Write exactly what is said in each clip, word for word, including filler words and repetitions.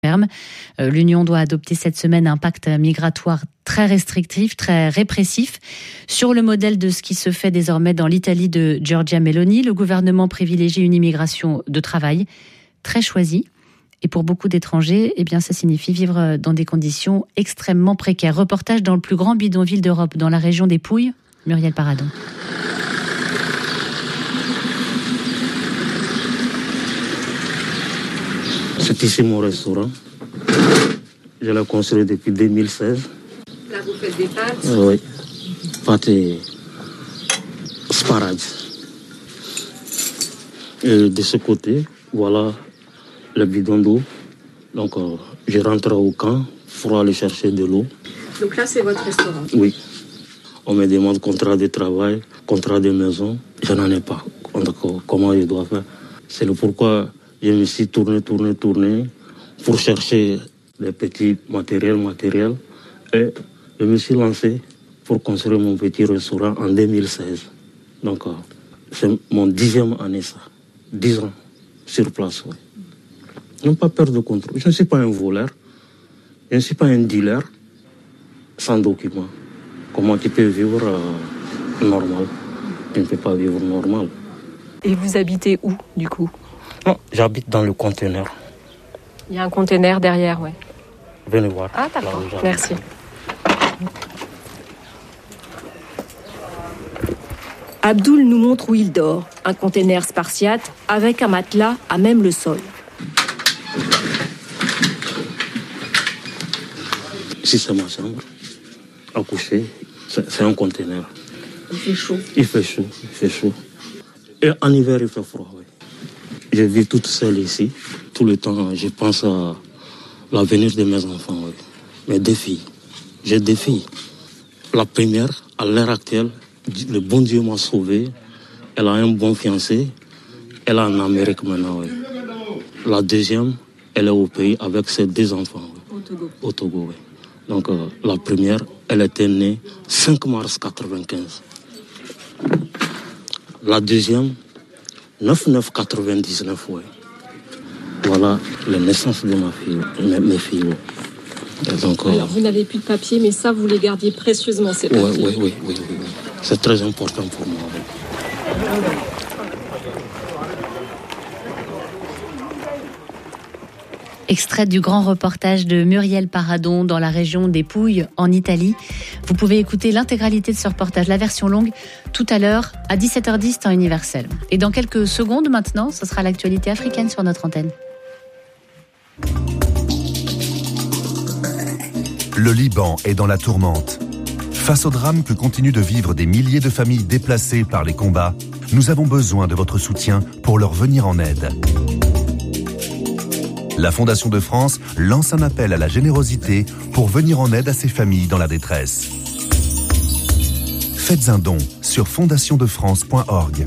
ferme. L'Union doit adopter cette semaine un pacte migratoire très restrictif, très répressif, sur le modèle de ce qui se fait désormais dans l'Italie de Giorgia Meloni. Le gouvernement privilégie une immigration de travail très choisie. Et pour beaucoup d'étrangers, eh bien, ça signifie vivre dans des conditions extrêmement précaires. Reportage dans le plus grand bidonville d'Europe, dans la région des Pouilles, Muriel Paradon. C'est ici mon restaurant. Je l'ai construit depuis deux mille seize. Là, vous faites des pâtes ? Oui, pâtes et sparade. Et de ce côté, voilà le bidon d'eau. Donc, euh, je rentre au camp pour aller chercher de l'eau. Donc là, c'est votre restaurant ? Oui. On me demande contrat de travail, contrat de maison. Je n'en ai pas. Donc, comment je dois faire ? C'est le pourquoi je me suis tourné, tourné, tourné pour chercher des petits matériels, matériels. Et je me suis lancé pour construire mon petit restaurant en deux mille seize. Donc, euh, c'est mon dixième année, ça. Dix ans sur place, oui. Je n'ai pas peur de contrôle. Je ne suis pas un voleur. Je ne suis pas un dealer sans document. Comment tu peux vivre euh, normal ? Tu ne peux pas vivre normal. Et vous habitez où, du coup ? Non, j'habite dans le conteneur. Il y a un conteneur derrière, ouais. Venez voir. Ah, d'accord. Merci. Abdoul nous montre où il dort. Un conteneur spartiate avec un matelas à même le sol. Ici, c'est ma chambre. À coucher, c'est, c'est un conteneur. Il fait chaud. Il fait chaud, il fait chaud. Et en hiver, il fait froid, oui. Je vis toute seule ici. Tout le temps, je pense à l'avenir de mes enfants, oui. Mes deux filles. J'ai deux filles. La première, à l'heure actuelle, le bon Dieu m'a sauvé. Elle a un bon fiancé. Elle est en Amérique maintenant, oui. La deuxième, elle est au pays avec ses deux enfants, oui. Au Togo. Au Togo, oui. Donc, euh, la première, elle était née cinq mars quatre-vingt-quinze. La deuxième, neuf neuf quatre-vingt-dix-neuf, oui. Voilà la naissance de ma fille, mes, mes filles. Oui. Donc, Alors, euh, vous n'avez plus de papier, mais ça, vous les gardiez précieusement, ces papiers. Oui, oui, oui, oui, oui, oui. C'est très important pour moi. Oui. Extrait du grand reportage de Muriel Paradon dans la région des Pouilles, en Italie. Vous pouvez écouter l'intégralité de ce reportage, la version longue, tout à l'heure à dix-sept heures dix, temps universel. Et dans quelques secondes maintenant, ce sera l'actualité africaine sur notre antenne. Le Liban est dans la tourmente. Face au drame que continuent de vivre des milliers de familles déplacées par les combats, nous avons besoin de votre soutien pour leur venir en aide. La Fondation de France lance un appel à la générosité pour venir en aide à ces familles dans la détresse. Faites un don sur fondation de france point org.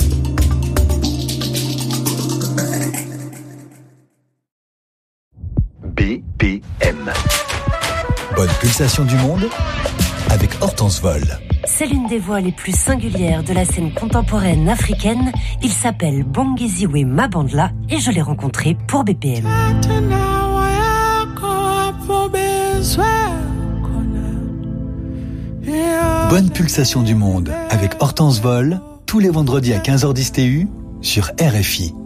B P M. Bonne pulsation du monde avec Hortense Vol. C'est l'une des voix les plus singulières de la scène contemporaine africaine. Il s'appelle Bongeziwe Mabandla et je l'ai rencontré pour B P M. Bonne pulsation du monde avec Hortense Vol, tous les vendredis à quinze heures dix T U sur R F I.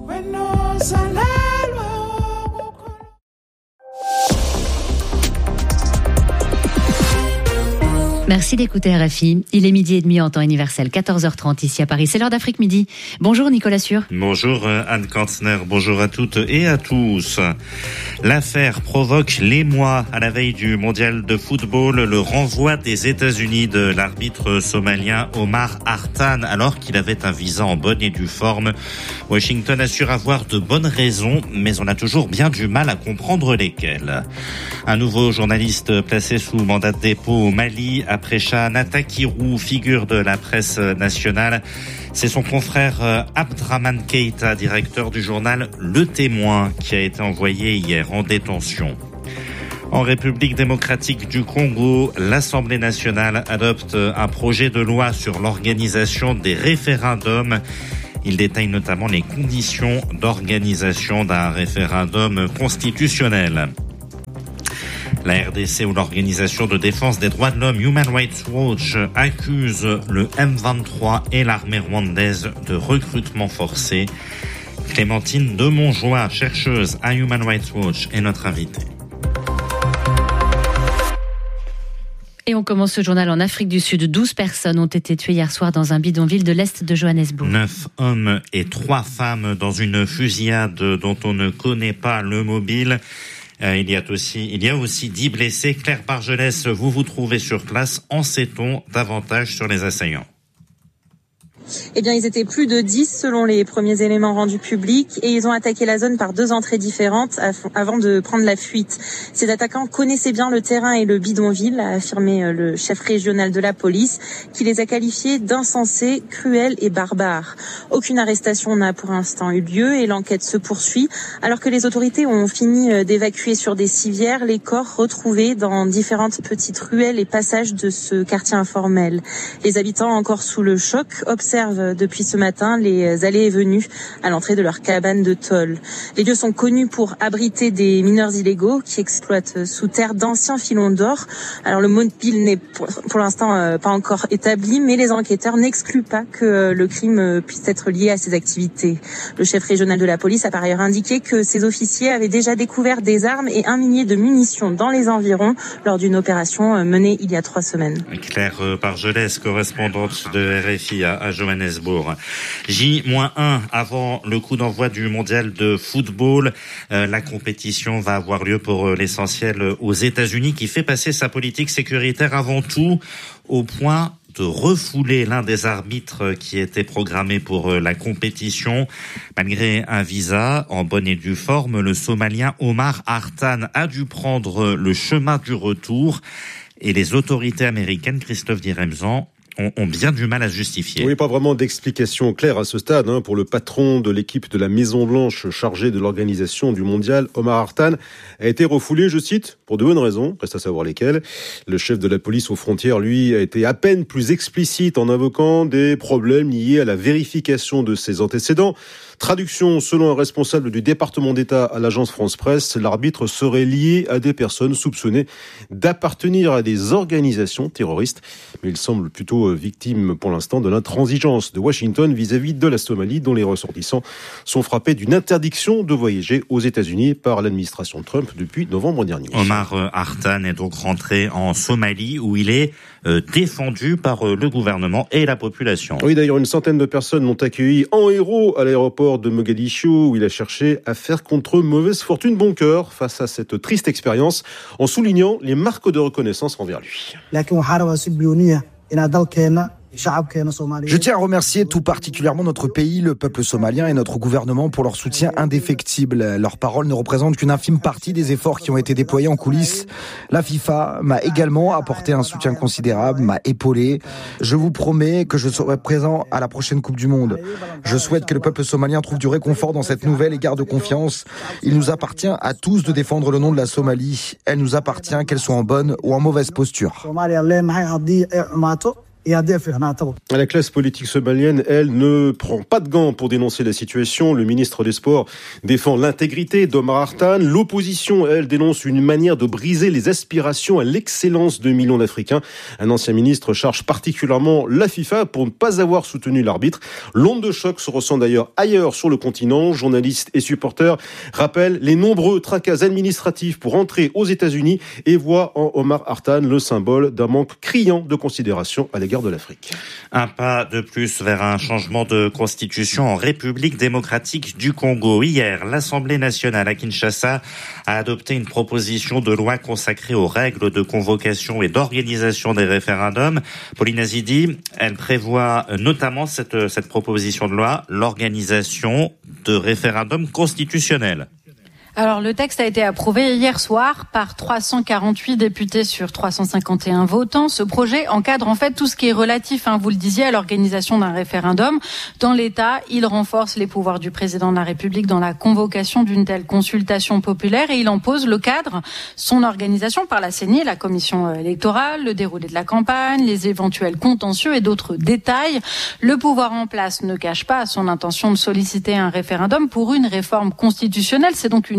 Merci d'écouter R F I. Il est midi et demi en temps universel, quatorze heures trente ici à Paris. C'est l'heure d'Afrique Midi. Bonjour Nicolas Sûr. Bonjour Anne Kantner, bonjour à toutes et à tous. L'affaire provoque l'émoi à la veille du mondial de football. Le renvoi des États-Unis de l'arbitre somalien Omar Hartan alors qu'il avait un visa en bonne et due forme. Washington assure avoir de bonnes raisons, mais on a toujours bien du mal à comprendre lesquelles. Un nouveau journaliste placé sous mandat de dépôt au Mali après Shahana Takirou, figure de la presse nationale. C'est son confrère Abdraman Keïta, directeur du journal Le Témoin, qui a été envoyé hier en détention. En République démocratique du Congo, l'Assemblée nationale adopte un projet de loi sur l'organisation des référendums. Il détaille notamment les conditions d'organisation d'un référendum constitutionnel. La R D C ou l'organisation de défense des droits de l'homme Human Rights Watch accuse le M vingt-trois et l'armée rwandaise de recrutement forcé. Clémentine Demonjoie, chercheuse à Human Rights Watch, est notre invitée. Et on commence ce journal en Afrique du Sud. douze personnes ont été tuées hier soir dans un bidonville de l'Est de Johannesburg. Neuf hommes et trois femmes dans une fusillade dont on ne connaît pas le mobile. Euh, il y a aussi, il y a aussi dix blessés. Claire Bargelès, vous vous trouvez sur place. En sait-on davantage sur les assaillants? Eh bien, ils étaient plus de dix selon les premiers éléments rendus publics et ils ont attaqué la zone par deux entrées différentes avant de prendre la fuite. Ces attaquants connaissaient bien le terrain et le bidonville, a affirmé le chef régional de la police, qui les a qualifiés d'insensés, cruels et barbares. Aucune arrestation n'a pour l'instant eu lieu et l'enquête se poursuit, alors que les autorités ont fini d'évacuer sur des civières les corps retrouvés dans différentes petites ruelles et passages de ce quartier informel. Les habitants, encore sous le choc, observent depuis ce matin les allées et venues à l'entrée de leur cabane de tôle. Les lieux sont connus pour abriter des mineurs illégaux qui exploitent sous terre d'anciens filons d'or. Alors le mobile n'est pour, pour l'instant euh, pas encore établi, mais les enquêteurs n'excluent pas que euh, le crime puisse être lié à ces activités. Le chef régional de la police a par ailleurs indiqué que ces officiers avaient déjà découvert des armes et un millier de munitions dans les environs lors d'une opération euh, menée il y a trois semaines. Claire Bargelès, correspondante de R F I à, à Johannesburg. J un avant le coup d'envoi du mondial de football. Euh, la compétition va avoir lieu pour l'essentiel aux États-Unis, qui fait passer sa politique sécuritaire avant tout au point de refouler l'un des arbitres qui était programmé pour la compétition. Malgré un visa en bonne et due forme, le Somalien Omar Artan a dû prendre le chemin du retour et les autorités américaines, Christophe Diremzan, ont bien du mal à se justifier. Oui, pas vraiment d'explication claire à ce stade hein, pour le patron de l'équipe de la Maison-Blanche chargée de l'organisation du mondial. Omar Artan a été refoulé, je cite, pour de bonnes raisons, reste à savoir lesquelles. Le chef de la police aux frontières, lui, a été à peine plus explicite en invoquant des problèmes liés à la vérification de ses antécédents. Traduction, selon un responsable du département d'État à l'agence France-Presse, l'arbitre serait lié à des personnes soupçonnées d'appartenir à des organisations terroristes. Mais il semble plutôt victime pour l'instant de l'intransigeance de Washington vis-à-vis de la Somalie, dont les ressortissants sont frappés d'une interdiction de voyager aux États-Unis par l'administration Trump depuis novembre dernier. Omar Artan est donc rentré en Somalie où il est euh, défendu par euh, le gouvernement et la population. Oui, d'ailleurs, une centaine de personnes l'ont accueilli en héros à l'aéroport de Mogadiscio, où il a cherché à faire contre mauvaise fortune bon cœur face à cette triste expérience, en soulignant les marques de reconnaissance envers lui. Je tiens à remercier tout particulièrement notre pays, le peuple somalien et notre gouvernement pour leur soutien indéfectible. Leurs paroles ne représentent qu'une infime partie des efforts qui ont été déployés en coulisses. La FIFA m'a également apporté un soutien considérable, m'a épaulé. Je vous promets que je serai présent à la prochaine Coupe du Monde. Je souhaite que le peuple somalien trouve du réconfort dans cette nouvelle et garde confiance. Il nous appartient à tous de défendre le nom de la Somalie. Elle nous appartient, qu'elle soit en bonne ou en mauvaise posture. La classe politique somalienne, elle, ne prend pas de gants pour dénoncer la situation. Le ministre des Sports défend l'intégrité d'Omar Artan. L'opposition, elle, dénonce une manière de briser les aspirations à l'excellence de millions d'Africains. Un ancien ministre charge particulièrement la FIFA pour ne pas avoir soutenu l'arbitre. L'onde de choc se ressent d'ailleurs ailleurs sur le continent. Journalistes et supporters rappellent les nombreux tracas administratifs pour entrer aux États-Unis et voient en Omar Artan le symbole d'un manque criant de considération à l'égard de l'Afrique. Un pas de plus vers un changement de constitution en République démocratique du Congo. Hier, l'Assemblée nationale à Kinshasa a adopté une proposition de loi consacrée aux règles de convocation et d'organisation des référendums. Pauline Azidi, elle prévoit notamment cette, cette proposition de loi, l'organisation de référendums constitutionnels. Alors, le texte a été approuvé hier soir par trois cent quarante-huit députés sur trois cent cinquante et un votants. Ce projet encadre en fait tout ce qui est relatif, hein, vous le disiez, à l'organisation d'un référendum. Dans l'État, il renforce les pouvoirs du président de la République dans la convocation d'une telle consultation populaire et il impose le cadre, son organisation par la C E N I, la commission électorale, le déroulé de la campagne, les éventuels contentieux et d'autres détails. Le pouvoir en place ne cache pas son intention de solliciter un référendum pour une réforme constitutionnelle. C'est donc une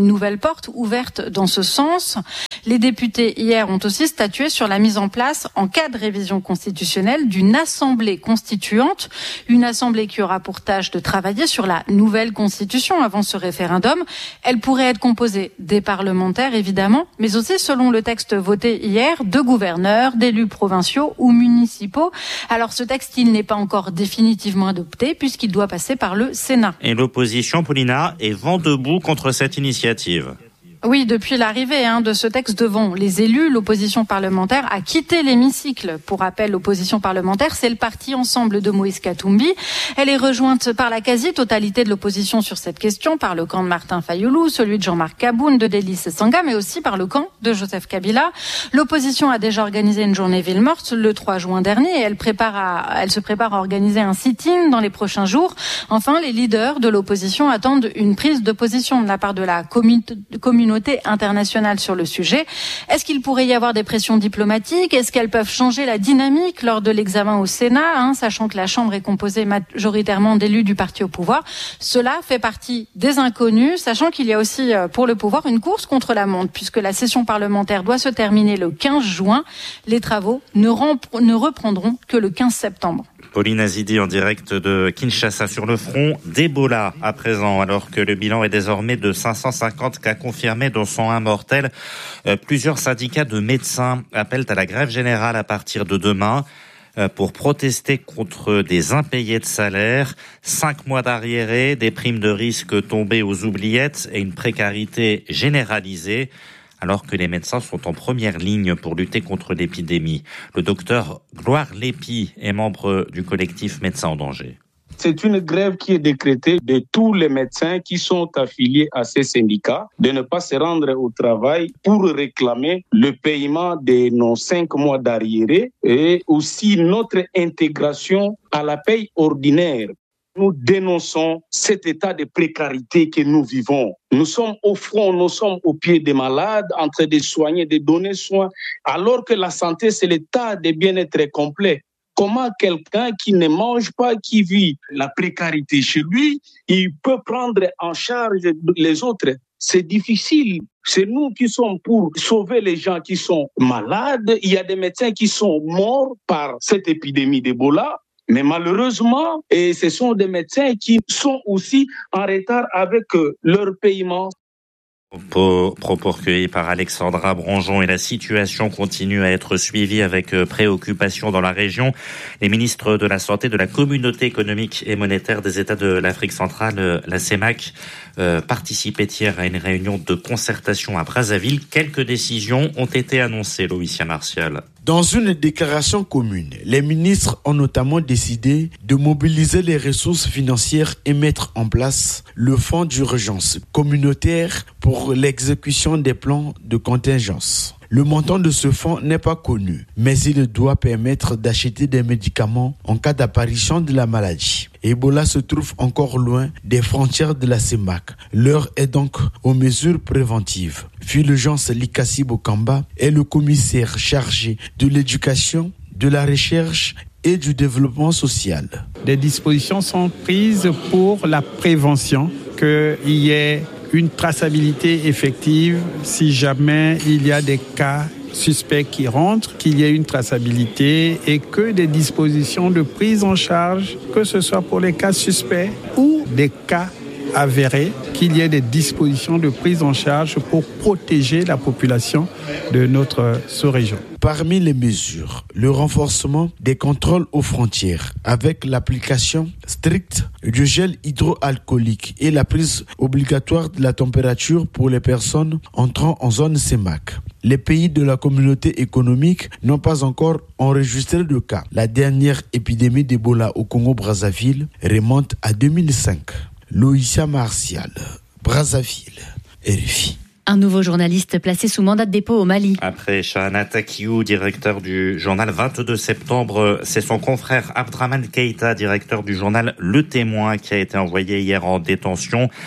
nouvelle porte ouverte dans ce sens. Les députés hier ont aussi statué sur la mise en place, en cas de révision constitutionnelle, d'une assemblée constituante, une assemblée qui aura pour tâche de travailler sur la nouvelle constitution avant ce référendum. Elle pourrait être composée des parlementaires, évidemment, mais aussi, selon le texte voté hier, de gouverneurs, d'élus provinciaux ou municipaux. Alors ce texte, il n'est pas encore définitivement adopté puisqu'il doit passer par le Sénat. Et l'opposition, Paulina, est vent debout contre cette initiative. Oui, depuis l'arrivée hein, de ce texte devant les élus, l'opposition parlementaire a quitté l'hémicycle. Pour rappel, l'opposition parlementaire, c'est le parti Ensemble de Moïse Katumbi. Elle est rejointe par la quasi-totalité de l'opposition sur cette question, par le camp de Martin Fayoulou, celui de Jean-Marc Kaboun, de Délice Sanga, mais aussi par le camp de Joseph Kabila. L'opposition a déjà organisé une journée ville morte le trois juin dernier et elle, prépare à, elle se prépare à organiser un sit-in dans les prochains jours. Enfin, les leaders de l'opposition attendent une prise de position de la part de la communauté internationale sur le sujet. Est-ce qu'il pourrait y avoir des pressions diplomatiques? Est-ce qu'elles peuvent changer la dynamique lors de l'examen au Sénat, hein, sachant que la Chambre est composée majoritairement d'élus du parti au pouvoir? Cela fait partie des inconnus, sachant qu'il y a aussi pour le pouvoir une course contre la montre, puisque la session parlementaire doit se terminer le quinze juin. Les travaux ne, rempr- ne reprendront que le quinze septembre. Pauline Azidi en direct de Kinshasa sur le front d'Ebola à présent, alors que le bilan est désormais de cinq cent cinquante cas confirmés, dont cent un mortels. Euh, plusieurs syndicats de médecins appellent à la grève générale à partir de demain euh, pour protester contre des impayés de salaire, cinq mois d'arriérés, des primes de risque tombées aux oubliettes et une précarité généralisée, alors que les médecins sont en première ligne pour lutter contre l'épidémie. Le docteur Gloire Lépi est membre du collectif Médecins en danger. C'est une grève qui est décrétée de tous les médecins qui sont affiliés à ces syndicats de ne pas se rendre au travail pour réclamer le paiement de nos cinq mois d'arriérés et aussi notre intégration à la paye ordinaire. Nous dénonçons cet état de précarité que nous vivons. Nous sommes au front, nous sommes au pied des malades, en train de soigner, de donner soin, alors que la santé, c'est l'état de bien-être complet. Comment quelqu'un qui ne mange pas, qui vit la précarité chez lui, il peut prendre en charge les autres? C'est difficile. C'est nous qui sommes pour sauver les gens qui sont malades. Il y a des médecins qui sont morts par cette épidémie d'Ebola. Mais malheureusement, et ce sont des médecins qui sont aussi en retard avec leur paiement. Propos recueillis par Alexandra Branjon, et la situation continue à être suivie avec préoccupation dans la région. Les ministres de la Santé de la Communauté économique et monétaire des États de l'Afrique centrale, la CEMAC, euh, participaient hier à une réunion de concertation à Brazzaville. Quelques décisions ont été annoncées, Loïcia Martial. Dans une déclaration commune, les ministres ont notamment décidé de mobiliser les ressources financières et mettre en place le fonds d'urgence communautaire pour l'exécution des plans de contingence. Le montant de ce fonds n'est pas connu, mais il doit permettre d'acheter des médicaments en cas d'apparition de la maladie. Ebola se trouve encore loin des frontières de la CEMAC. L'heure est donc aux mesures préventives. Fulgence Likasi Bokamba est le commissaire chargé de l'éducation, de la recherche et du développement social. Des dispositions sont prises pour la prévention, qu'il y ait une traçabilité effective si jamais il y a des cas suspects qui rentrent, qu'il y ait une traçabilité et que des dispositions de prise en charge, que ce soit pour les cas suspects ou des cas avérés, qu'il y ait des dispositions de prise en charge pour protéger la population de notre sous-région. Parmi les mesures, le renforcement des contrôles aux frontières avec l'application stricte du gel hydroalcoolique et la prise obligatoire de la température pour les personnes entrant en zone CEMAC. Les pays de la communauté économique n'ont pas encore enregistré de cas. La dernière épidémie d'Ebola au Congo-Brazzaville remonte à deux mille cinq. Loïcia Martial, Brazzaville, R F I. Un nouveau journaliste placé sous mandat de dépôt au Mali. Après Chahana Takiou, directeur du journal vingt-deux septembre, c'est son confrère Abdraman Keïta, directeur du journal Le Témoin, qui a été envoyé hier en détention.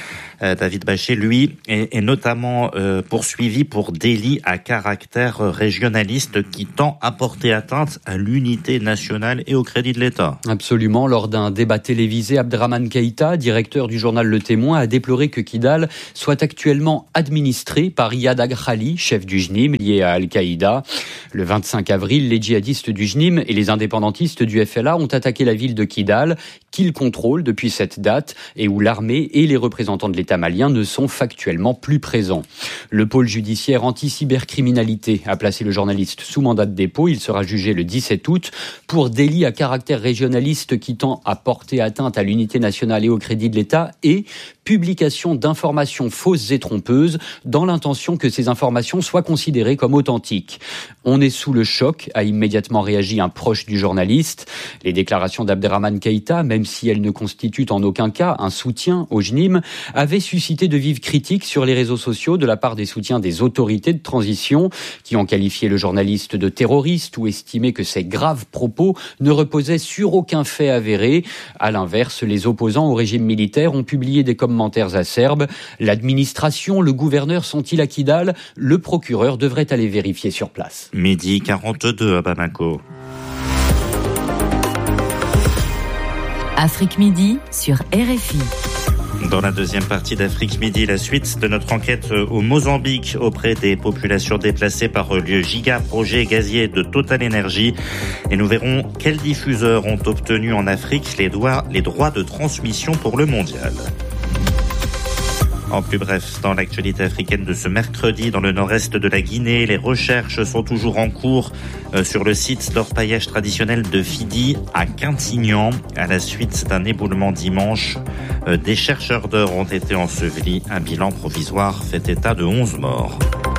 Euh, David Bachet, lui, est, est notamment euh, poursuivi pour délit à caractère régionaliste qui tend à porter atteinte à l'unité nationale et au crédit de l'État. Absolument. Lors d'un débat télévisé, Abderrahmane Keïta, directeur du journal Le Témoin, a déploré que Kidal soit actuellement administré par Iyad Aghali, chef du J N I M, lié à Al-Qaïda. Le vingt-cinq avril, les djihadistes du J N I M et les indépendantistes du F L A ont attaqué la ville de Kidal, qu'ils contrôlent depuis cette date et où l'armée et les représentants de l'État malien ne sont factuellement plus présents. Le pôle judiciaire anti-cybercriminalité a placé le journaliste sous mandat de dépôt. Il sera jugé le dix-sept août pour délit à caractère régionaliste qui tend à porter atteinte à l'unité nationale et au crédit de l'État et publication d'informations fausses et trompeuses dans l'intention que ces informations soient considérées comme authentiques. On est sous le choc, a immédiatement réagi un proche du journaliste. Les déclarations d'Abderrahmane Keïta, même si elles ne constituent en aucun cas un soutien au J N I M, avaient suscité de vives critiques sur les réseaux sociaux de la part des soutiens des autorités de transition qui ont qualifié le journaliste de terroriste ou estimé que ses graves propos ne reposaient sur aucun fait avéré. À l'inverse, les opposants au régime militaire ont publié des commentaires acerbes. L'administration, le gouverneur sont-ils à Kidal? Le procureur devrait aller vérifier sur place. Midi quarante-deux à Bamako. Afrique Midi sur R F I. Dans la deuxième partie d'Afrique Midi, la suite de notre enquête au Mozambique auprès des populations déplacées par le giga projet gazier de Total Energy. Et nous verrons quels diffuseurs ont obtenu en Afrique les droits, les droits de transmission pour le mondial. En plus bref, dans l'actualité africaine de ce mercredi, dans le nord-est de la Guinée, les recherches sont toujours en cours euh, sur le site d'orpaillage traditionnel de Fidi à Quintignan. À la suite d'un éboulement dimanche, euh, des chercheurs d'or ont été ensevelis. Un bilan provisoire fait état de onze morts.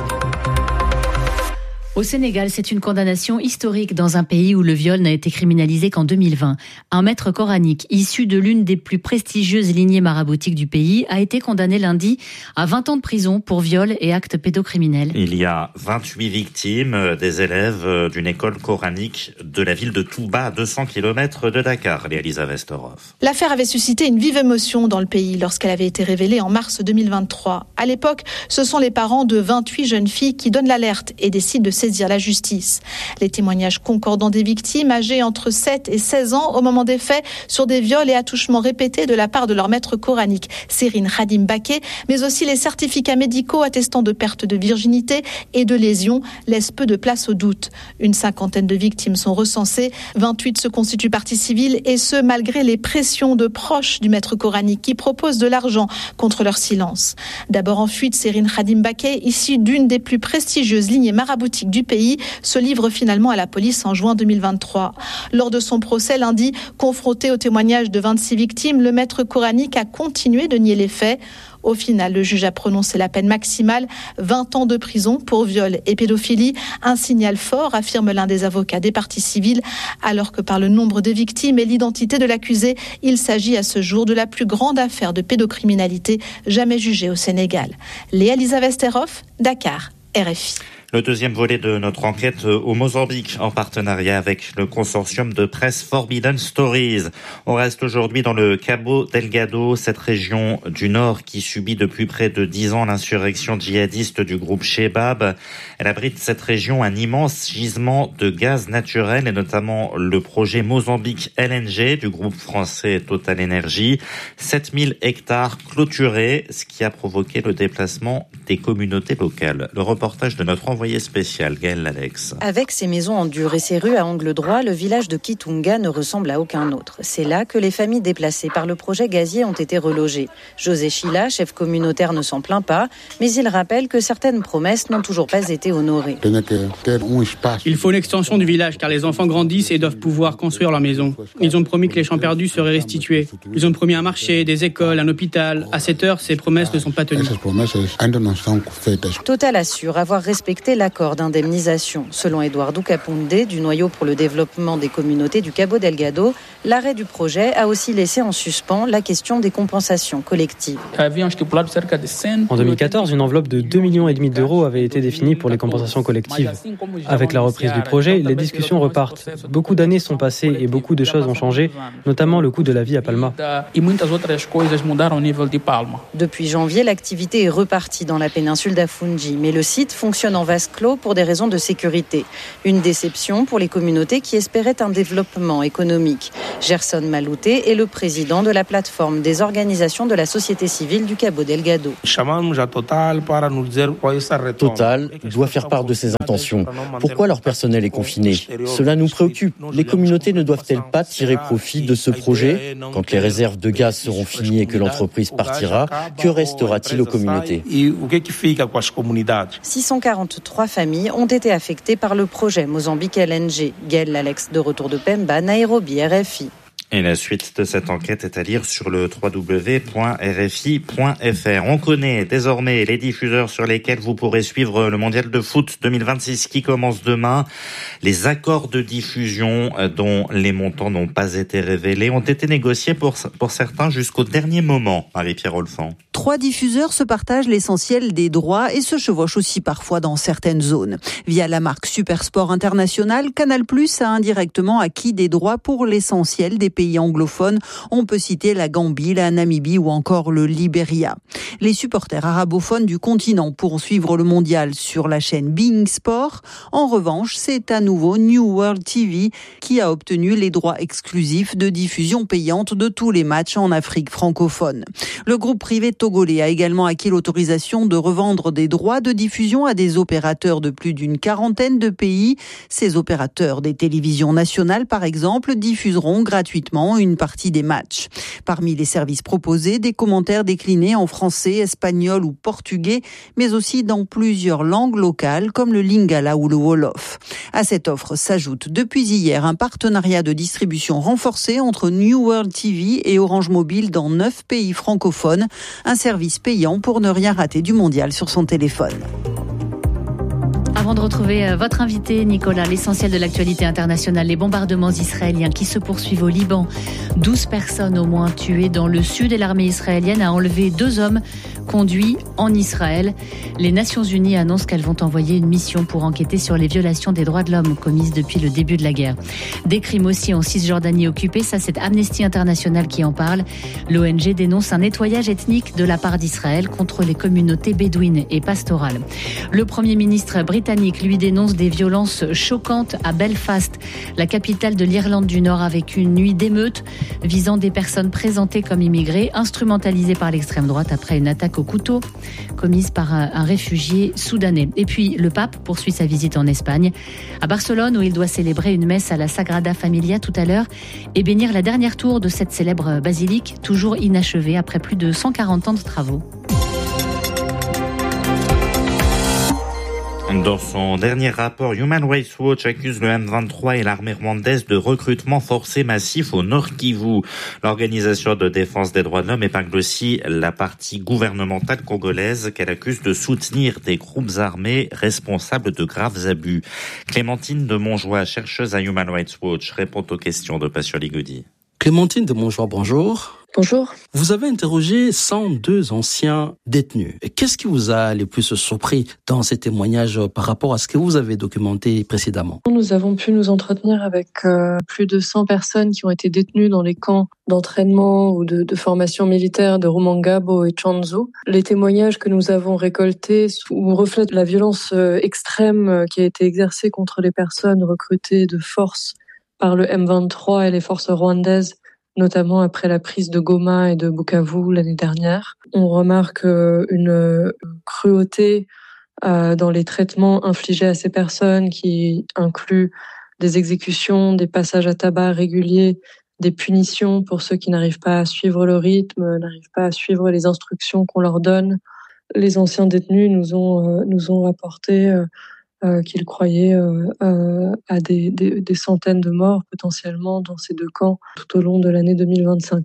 Au Sénégal, c'est une condamnation historique dans un pays où le viol n'a été criminalisé qu'en deux mille vingt. Un maître coranique issu de l'une des plus prestigieuses lignées maraboutiques du pays a été condamné lundi à vingt ans de prison pour viol et actes pédocriminels. Il y a vingt-huit victimes, des élèves d'une école coranique de la ville de Touba, à deux cents kilomètres de Dakar. Léa-Lisa Vesterhoff. L'affaire avait suscité une vive émotion dans le pays lorsqu'elle avait été révélée en mars deux mille vingt-trois. À l'époque, ce sont les parents de vingt-huit jeunes filles qui donnent l'alerte et décident de saisir la justice. Les témoignages concordants des victimes, âgées entre sept et seize ans au moment des faits, sur des viols et attouchements répétés de la part de leur maître coranique, Serine Khadim Baké, mais aussi les certificats médicaux attestant de perte de virginité et de lésions, laissent peu de place au doute. Une cinquantaine de victimes sont recensées, vingt-huit se constituent partie civile, et ce, malgré les pressions de proches du maître coranique qui proposent de l'argent contre leur silence. D'abord en fuite, Serine Khadim Baké, issue d'une des plus prestigieuses lignées maraboutiques du pays, se livre finalement à la police en juin deux mille vingt-trois. Lors de son procès lundi, confronté au témoignage de vingt-six victimes, le maître coranique a continué de nier les faits. Au final, le juge a prononcé la peine maximale, vingt ans de prison pour viol et pédophilie. Un signal fort, affirme l'un des avocats des parties civiles, alors que par le nombre de victimes et l'identité de l'accusé, il s'agit à ce jour de la plus grande affaire de pédocriminalité jamais jugée au Sénégal. Léa-Lisa Vesterhoff, Dakar, R F I. Le deuxième volet de notre enquête au Mozambique, en partenariat avec le consortium de presse Forbidden Stories. On reste aujourd'hui dans le Cabo Delgado, cette région du nord qui subit depuis près de dix ans l'insurrection djihadiste du groupe Shebab. Elle abrite, cette région, un immense gisement de gaz naturel et notamment le projet Mozambique L N G du groupe français Total Energy. sept mille hectares clôturés, ce qui a provoqué le déplacement des communautés locales. Le reportage de notre envoyé spécial, Gaël Alex. Avec ses maisons en dur et ses rues à angle droit, le village de Kitunga ne ressemble à aucun autre. C'est là que les familles déplacées par le projet gazier ont été relogées. José Chila, chef communautaire, ne s'en plaint pas, mais il rappelle que certaines promesses n'ont toujours pas été honorées. Il faut une extension du village car les enfants grandissent et doivent pouvoir construire leur maison. Ils ont promis que les champs perdus seraient restitués. Ils ont promis un marché, des écoles, un hôpital. À cette heure, ces promesses ne sont pas tenues. Total assure avoir respecté respecter l'accord d'indemnisation. Selon Eduardo Capunde, du noyau pour le développement des communautés du Cabo Delgado, l'arrêt du projet a aussi laissé en suspens la question des compensations collectives. En deux mille quatorze, une enveloppe de deux virgule cinq millions d'euros avait été définie pour les compensations collectives. Avec la reprise du projet, les discussions repartent. Beaucoup d'années sont passées et beaucoup de choses ont changé, notamment le coût de la vie à Palma. Depuis janvier, l'activité est repartie dans la péninsule d'Afungi, mais le site fonctionne en vase clos pour des raisons de sécurité. Une déception pour les communautés qui espéraient un développement économique. Gerson Malouté est le président de la plateforme des organisations de la société civile du Cabo Delgado. Total doit faire part de ses intentions. Pourquoi leur personnel est confiné ? Cela nous préoccupe. Les communautés ne doivent-elles pas tirer profit de ce projet ? Quand les réserves de gaz seront finies et que l'entreprise partira, que restera-t-il aux communautés ? six cent quarante-trois familles ont été affectées par le projet Mozambique L N G. Gaël Alex de retour de Pemba, Nairobi, R F I. Et la suite de cette enquête est à lire sur le w w w point r f i point f r. On connaît désormais les diffuseurs sur lesquels vous pourrez suivre le mondial de foot deux mille vingt-six qui commence demain. Les accords de diffusion dont les montants n'ont pas été révélés ont été négociés pour, pour certains jusqu'au dernier moment. Marie-Pierre Olfan. Trois diffuseurs se partagent l'essentiel des droits et se chevauchent aussi parfois dans certaines zones. Via la marque Supersport International, Canal+ a indirectement acquis des droits pour l'essentiel des pays anglophones. On peut citer la Gambie, la Namibie ou encore le Libéria. Les supporters arabophones du continent pourront suivre le mondial sur la chaîne Bein Sport. En revanche, c'est à nouveau New World T V qui a obtenu les droits exclusifs de diffusion payante de tous les matchs en Afrique francophone. Le groupe privé togolais a également acquis l'autorisation de revendre des droits de diffusion à des opérateurs de plus d'une quarantaine de pays. Ces opérateurs des télévisions nationales, par exemple, diffuseront gratuitement une partie des matchs. Parmi les services proposés, des commentaires déclinés en français, espagnol ou portugais, mais aussi dans plusieurs langues locales comme le lingala ou le wolof. À cette offre s'ajoute depuis hier un partenariat de distribution renforcé entre New World T V et Orange Mobile dans neuf pays francophones, un service payant pour ne rien rater du mondial sur son téléphone. Avant de retrouver votre invité, Nicolas, l'essentiel de l'actualité internationale, les bombardements israéliens qui se poursuivent au Liban. douze personnes au moins tuées dans le sud et l'armée israélienne a enlevé deux hommes conduits en Israël. Les Nations Unies annoncent qu'elles vont envoyer une mission pour enquêter sur les violations des droits de l'homme commises depuis le début de la guerre. Des crimes aussi en Cisjordanie occupée, ça c'est Amnesty International qui en parle. L'O N G dénonce un nettoyage ethnique de la part d'Israël contre les communautés bédouines et pastorales. Le Premier ministre britannique, lui, dénonce des violences choquantes à Belfast, la capitale de l'Irlande du Nord, avec une nuit d'émeutes visant des personnes présentées comme immigrées, instrumentalisées par l'extrême droite après une attaque au couteau commise par un, un réfugié soudanais. Et puis le pape poursuit sa visite en Espagne, à Barcelone, où il doit célébrer une messe à la Sagrada Familia tout à l'heure et bénir la dernière tour de cette célèbre basilique, toujours inachevée après plus de cent quarante ans de travaux. Dans son dernier rapport, Human Rights Watch accuse le M vingt-trois et l'armée rwandaise de recrutement forcé massif au Nord Kivu. L'organisation de défense des droits de l'homme épingle aussi la partie gouvernementale congolaise qu'elle accuse de soutenir des groupes armés responsables de graves abus. Clémentine de Montjoie, chercheuse à Human Rights Watch, répond aux questions de Passion Ligodi. Clémentine de Montjoie, bonjour. Bonjour. Vous avez interrogé cent deux anciens détenus. Qu'est-ce qui vous a le plus surpris dans ces témoignages par rapport à ce que vous avez documenté précédemment ? Nous avons pu nous entretenir avec euh, plus de cent personnes qui ont été détenues dans les camps d'entraînement ou de, de formation militaire de Rumangabo et Tchanzu. Les témoignages que nous avons récoltés reflètent la violence euh, extrême qui a été exercée contre les personnes recrutées de force par le M vingt-trois et les forces rwandaises, notamment après la prise de Goma et de Bukavu l'année dernière. On remarque une cruauté dans les traitements infligés à ces personnes qui incluent des exécutions, des passages à tabac réguliers, des punitions pour ceux qui n'arrivent pas à suivre le rythme, n'arrivent pas à suivre les instructions qu'on leur donne. Les anciens détenus nous ont, nous ont rapporté Euh, qu'ils croyaient euh, euh, à des, des, des centaines de morts potentiellement dans ces deux camps tout au long de l'année deux mille vingt-cinq.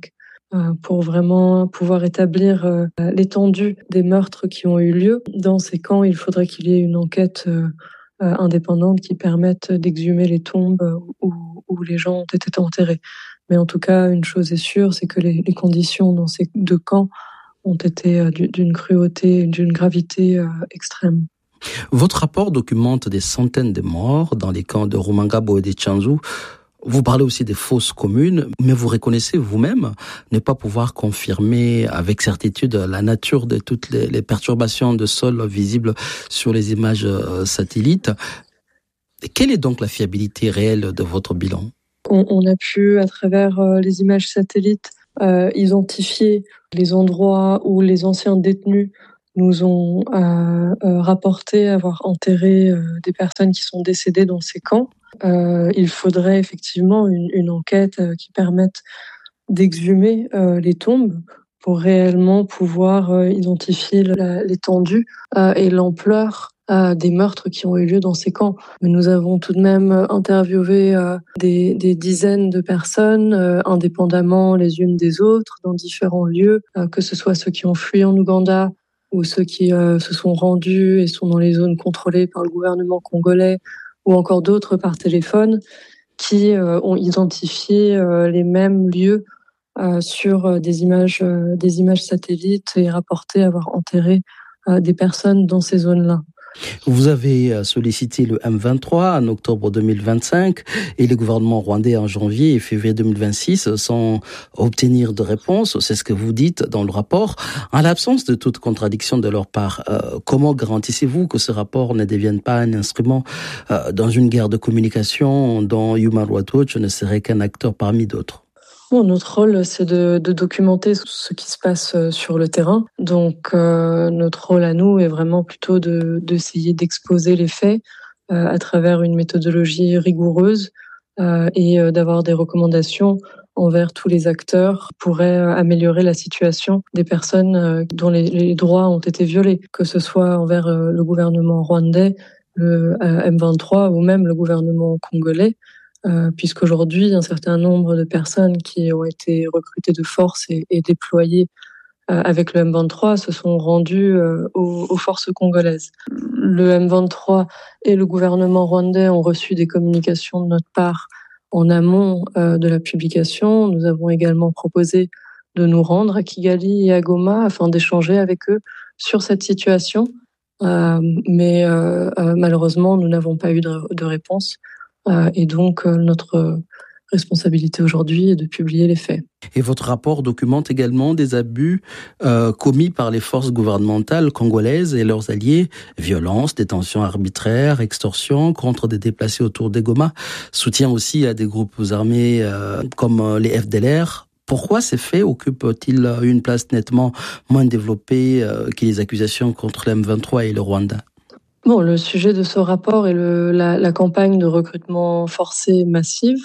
euh, pour vraiment pouvoir établir euh, l'étendue des meurtres qui ont eu lieu. Dans ces camps, il faudrait qu'il y ait une enquête euh, euh, indépendante qui permette d'exhumer les tombes où, où les gens ont été enterrés. Mais en tout cas, une chose est sûre, c'est que les, les conditions dans ces deux camps ont été euh, d'une cruauté, d'une gravité euh, extrême. Votre rapport documente des centaines de morts dans les camps de Rumangabo et de Tchanzu. Vous parlez aussi des fosses communes, mais vous reconnaissez vous-même ne pas pouvoir confirmer avec certitude la nature de toutes les, les perturbations de sol visibles sur les images satellites. Quelle est donc la fiabilité réelle de votre bilan ? On, on a pu, à travers euh, les images satellites, euh, identifier les endroits où les anciens détenus nous ont euh, euh, rapporté avoir enterré euh, des personnes qui sont décédées dans ces camps. Euh, il faudrait effectivement une, une enquête euh, qui permette d'exhumer euh, les tombes pour réellement pouvoir euh, identifier la, l'étendue euh, et l'ampleur euh, des meurtres qui ont eu lieu dans ces camps. Mais nous avons tout de même interviewé euh, des, des dizaines de personnes, euh, indépendamment les unes des autres, dans différents lieux, euh, que ce soit ceux qui ont fui en Ouganda, ou ceux qui euh, se sont rendus et sont dans les zones contrôlées par le gouvernement congolais, ou encore d'autres par téléphone, qui euh, ont identifié euh, les mêmes lieux euh, sur euh, des images, euh, des images satellites et rapporté avoir enterré euh, des personnes dans ces zones-là. Vous avez sollicité le M vingt-trois en octobre deux mille vingt-cinq et le gouvernement rwandais en janvier et février deux mille vingt-six sans obtenir de réponse. C'est ce que vous dites dans le rapport. En l'absence de toute contradiction de leur part, euh, comment garantissez-vous que ce rapport ne devienne pas un instrument euh, dans une guerre de communication dont Human Rights Watch ne serait qu'un acteur parmi d'autres ? Bon, notre rôle, c'est de, de documenter ce qui se passe sur le terrain. Donc, euh, notre rôle à nous est vraiment plutôt de, d'essayer d'exposer les faits euh, à travers une méthodologie rigoureuse euh, et euh, d'avoir des recommandations envers tous les acteurs qui pourraient améliorer la situation des personnes euh, dont les, les droits ont été violés, que ce soit envers euh, le gouvernement rwandais, le euh, M vingt-trois ou même le gouvernement congolais. Euh, puisqu'aujourd'hui, un certain nombre de personnes qui ont été recrutées de force et, et déployées euh, avec le M vingt-trois se sont rendues euh, aux, aux forces congolaises. Le M vingt-trois et le gouvernement rwandais ont reçu des communications de notre part en amont euh, de la publication. Nous avons également proposé de nous rendre à Kigali et à Goma afin d'échanger avec eux sur cette situation. Euh, mais euh, euh, malheureusement, nous n'avons pas eu de, de réponse. Euh, et donc, euh, notre responsabilité aujourd'hui est de publier les faits. Et votre rapport documente également des abus euh, commis par les forces gouvernementales congolaises et leurs alliés, violences, détentions arbitraires, extorsions contre des déplacés autour des Goma, soutien aussi à des groupes armés euh, comme les F D L R. Pourquoi ces faits occupent-ils une place nettement moins développée euh, que les accusations contre le M vingt-trois et le Rwanda ? Bon, le sujet de ce rapport est le, la, la campagne de recrutement forcé massive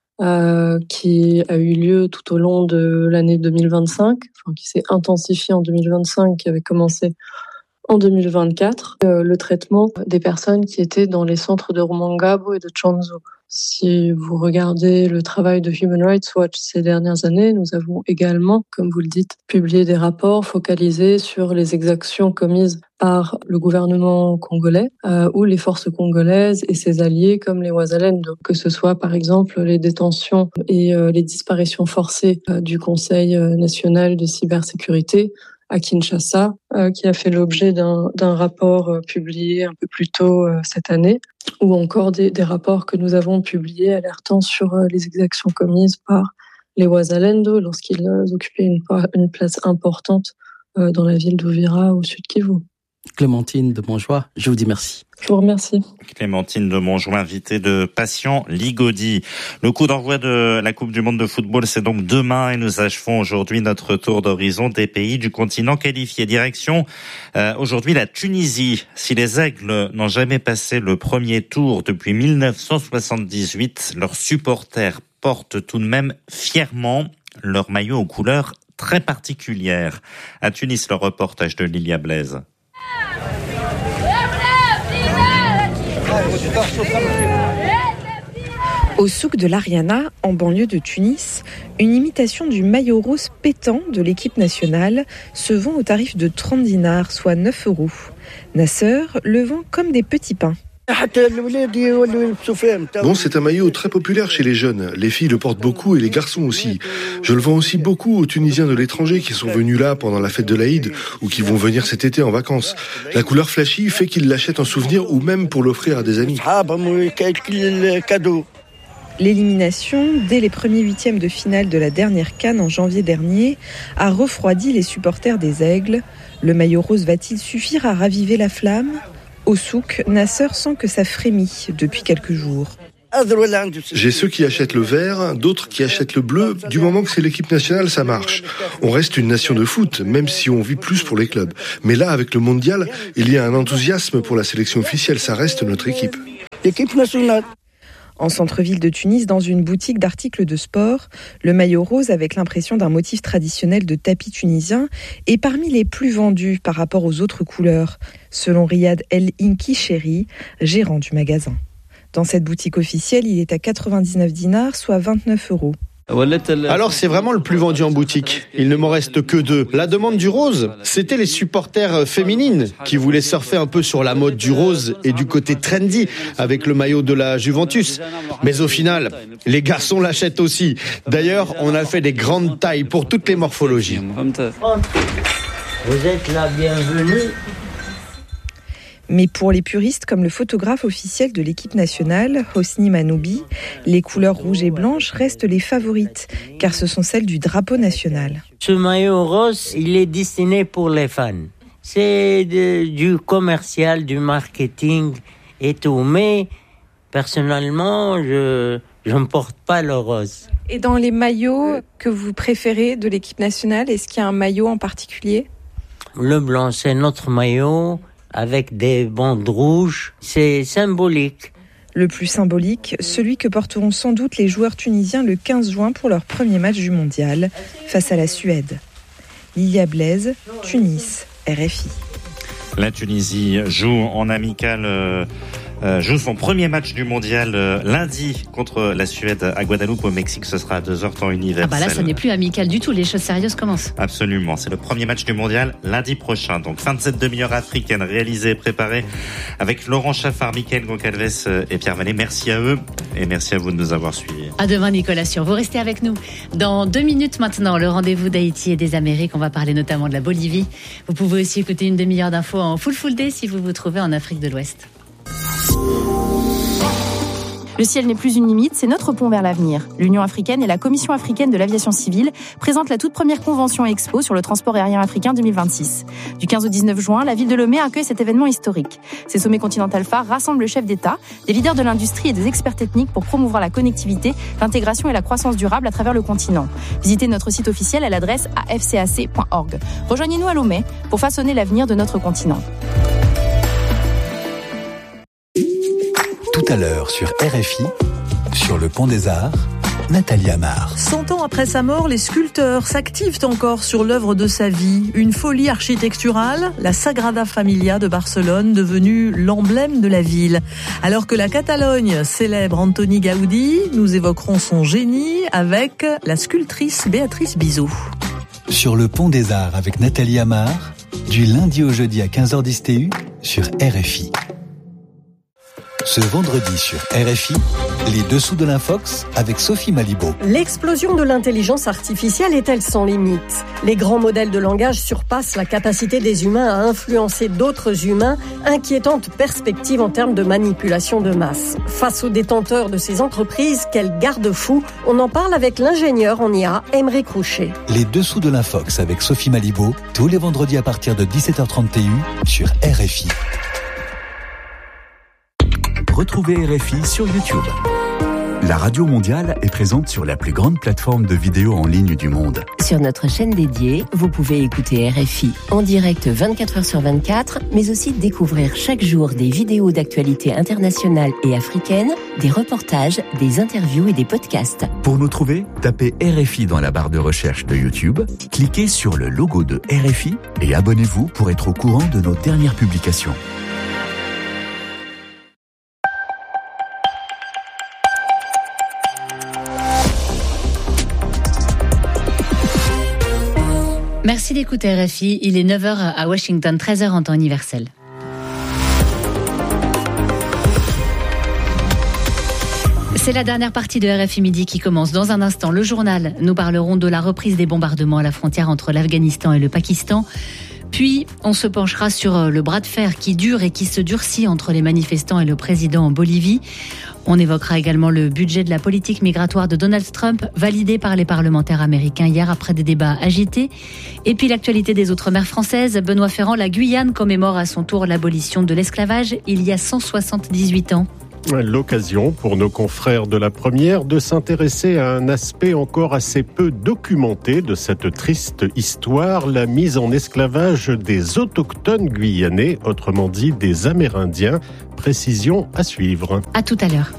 euh, qui a eu lieu tout au long de l'année deux mille vingt-cinq, enfin, qui s'est intensifiée en deux mille vingt-cinq, qui avait commencé en deux mille vingt-quatre. Euh, le traitement des personnes qui étaient dans les centres de Rumangabo et de Tchanzu. Si vous regardez le travail de Human Rights Watch ces dernières années, nous avons également, comme vous le dites, publié des rapports focalisés sur les exactions commises par le gouvernement congolais euh, ou les forces congolaises et ses alliés comme les Wazalendo, que ce soit par exemple les détentions et euh, les disparitions forcées euh, du Conseil national de cybersécurité à Kinshasa, euh, qui a fait l'objet d'un, d'un rapport euh, publié un peu plus tôt euh, cette année, ou encore des, des rapports que nous avons publiés alertant sur euh, les exactions commises par les Wazalendo lorsqu'ils euh, occupaient une, une place importante euh, dans la ville d'Uvira au sud Kivu. Clémentine de Montjoie, je vous dis merci. Je vous remercie. Clémentine de Montjoie, invitée de Patient Ligodi. Le coup d'envoi de la Coupe du Monde de football, c'est donc demain et nous achevons aujourd'hui notre tour d'horizon des pays du continent qualifié. Direction euh, aujourd'hui la Tunisie. Si les Aigles n'ont jamais passé le premier tour depuis mille neuf cent soixante-dix-huit, leurs supporters portent tout de même fièrement leur maillot aux couleurs très particulières. À Tunis, le reportage de Lilia Blaise. Au souk de l'Ariana, en banlieue de Tunis, une imitation du maillot rose pétant de l'équipe nationale se vend au tarif de trente dinars, soit neuf euros. Nasser le vend comme des petits pains. Bon, c'est un maillot très populaire chez les jeunes. Les filles le portent beaucoup et les garçons aussi. Je le vends aussi beaucoup aux Tunisiens de l'étranger qui sont venus là pendant la fête de l'Aïd ou qui vont venir cet été en vacances. La couleur flashy fait qu'ils l'achètent en souvenir ou même pour l'offrir à des amis. L'élimination, dès les premiers huitièmes de finale de la dernière CAN en janvier dernier, a refroidi les supporters des Aigles. Le maillot rose va-t-il suffire à raviver la flamme ? Au souk, Nasser sent que ça frémit depuis quelques jours. J'ai ceux qui achètent le vert, d'autres qui achètent le bleu. Du moment que c'est l'équipe nationale, ça marche. On reste une nation de foot, même si on vit plus pour les clubs. Mais là, avec le mondial, il y a un enthousiasme pour la sélection officielle. Ça reste notre équipe. L'équipe nationale. En centre-ville de Tunis, dans une boutique d'articles de sport, le maillot rose avec l'impression d'un motif traditionnel de tapis tunisien est parmi les plus vendus par rapport aux autres couleurs, selon Riyad El Inki Chéri, gérant du magasin. Dans cette boutique officielle, il est à quatre-vingt-dix-neuf dinars, soit vingt-neuf euros. Alors c'est vraiment le plus vendu en boutique. Il ne m'en reste que deux. La demande du rose, c'était les supporters féminines qui voulaient surfer un peu sur la mode du rose et du côté trendy avec le maillot de la Juventus. Mais au final, les garçons l'achètent aussi. D'ailleurs, on a fait des grandes tailles pour toutes les morphologies. Vous êtes la bienvenue. Mais pour les puristes comme le photographe officiel de l'équipe nationale, Hosni Manoubi, les couleurs rouges et blanches restent les favorites, car ce sont celles du drapeau national. Ce maillot rose, il est destiné pour les fans. C'est de, du commercial, du marketing et tout. Mais personnellement, je, je ne porte pas le rose. Et dans les maillots que vous préférez de l'équipe nationale, est-ce qu'il y a un maillot en particulier ? Le blanc, c'est notre maillot. Avec des bandes rouges, c'est symbolique. Le plus symbolique, celui que porteront sans doute les joueurs tunisiens le quinze juin pour leur premier match du mondial, face à la Suède. Lilia Blaise, Tunis, R F I. La Tunisie joue en amical... Euh... Euh, joue son premier match du mondial euh, lundi contre la Suède à Guadeloupe au Mexique. Ce sera à deux heures temps universel. Ah bah là, ça n'est plus amical du tout. Les choses sérieuses commencent. Absolument. C'est le premier match du mondial lundi prochain. Donc fin de cette demi-heure africaine réalisée et préparée avec Laurent Chaffard, Mickaël Goncalves et Pierre Vallée. Merci à eux et merci à vous de nous avoir suivis. À demain, Nicolas Sûr. Vous restez avec nous. Dans deux minutes maintenant, le rendez-vous d'Haïti et des Amériques. On va parler notamment de la Bolivie. Vous pouvez aussi écouter une demi-heure d'infos en full full day si vous vous trouvez en Afrique de l'Ouest. Le ciel n'est plus une limite, c'est notre pont vers l'avenir. L'Union africaine et la Commission africaine de l'aviation civile présentent la toute première convention expo sur le transport aérien africain deux mille vingt-six. Du quinze au dix-neuf juin, la ville de Lomé accueille cet événement historique. Ces sommets continental phares rassemblent le chef d'État, des leaders de l'industrie et des experts techniques pour promouvoir la connectivité, l'intégration et la croissance durable à travers le continent. Visitez notre site officiel à l'adresse a f c a c point org. Rejoignez-nous à Lomé pour façonner l'avenir de notre continent. Tout à l'heure sur R F I, sur le Pont des Arts, Nathalie Amar. Cent ans après sa mort, les sculpteurs s'activent encore sur l'œuvre de sa vie. Une folie architecturale, la Sagrada Familia de Barcelone, devenue l'emblème de la ville. Alors que la Catalogne célèbre Antoni Gaudí, nous évoquerons son génie avec la sculptrice Béatrice Bizot. Sur le Pont des Arts avec Nathalie Amar, du lundi au jeudi à quinze heures dix T U sur R F I. Ce vendredi sur R F I, les dessous de l'Infox avec Sophie Malibaud. L'explosion de l'intelligence artificielle est-elle sans limite ? Les grands modèles de langage surpassent la capacité des humains à influencer d'autres humains, inquiétante perspective en termes de manipulation de masse. Face aux détenteurs de ces entreprises, quel garde-fou ? On en parle avec l'ingénieur en I A, Aymeric Roucher. Les dessous de l'Infox avec Sophie Malibaud, tous les vendredis à partir de dix-sept heures trente T U sur R F I. Retrouvez R F I sur YouTube. La Radio Mondiale est présente sur la plus grande plateforme de vidéo en ligne du monde. Sur notre chaîne dédiée, vous pouvez écouter R F I en direct vingt-quatre heures sur vingt-quatre, mais aussi découvrir chaque jour des vidéos d'actualité internationale et africaine, des reportages, des interviews et des podcasts. Pour nous trouver, tapez R F I dans la barre de recherche de YouTube, cliquez sur le logo de R F I et abonnez-vous pour être au courant de nos dernières publications. Merci d'écouter R F I. Il est neuf heures à Washington, treize heures en temps universel. C'est la dernière partie de R F I Midi qui commence. Dans un instant, le journal. Nous parlerons de la reprise des bombardements à la frontière entre l'Afghanistan et le Pakistan. Puis, on se penchera sur le bras de fer qui dure et qui se durcit entre les manifestants et le président en Bolivie. On évoquera également le budget de la politique migratoire de Donald Trump, validé par les parlementaires américains hier après des débats agités. Et puis l'actualité des Outre-mer françaises. Benoît Ferrand, la Guyane commémore à son tour l'abolition de l'esclavage il y a cent soixante-dix-huit ans. L'occasion pour nos confrères de la Première de s'intéresser à un aspect encore assez peu documenté de cette triste histoire, la mise en esclavage des autochtones guyanais, autrement dit des Amérindiens. Précision à suivre. À tout à l'heure.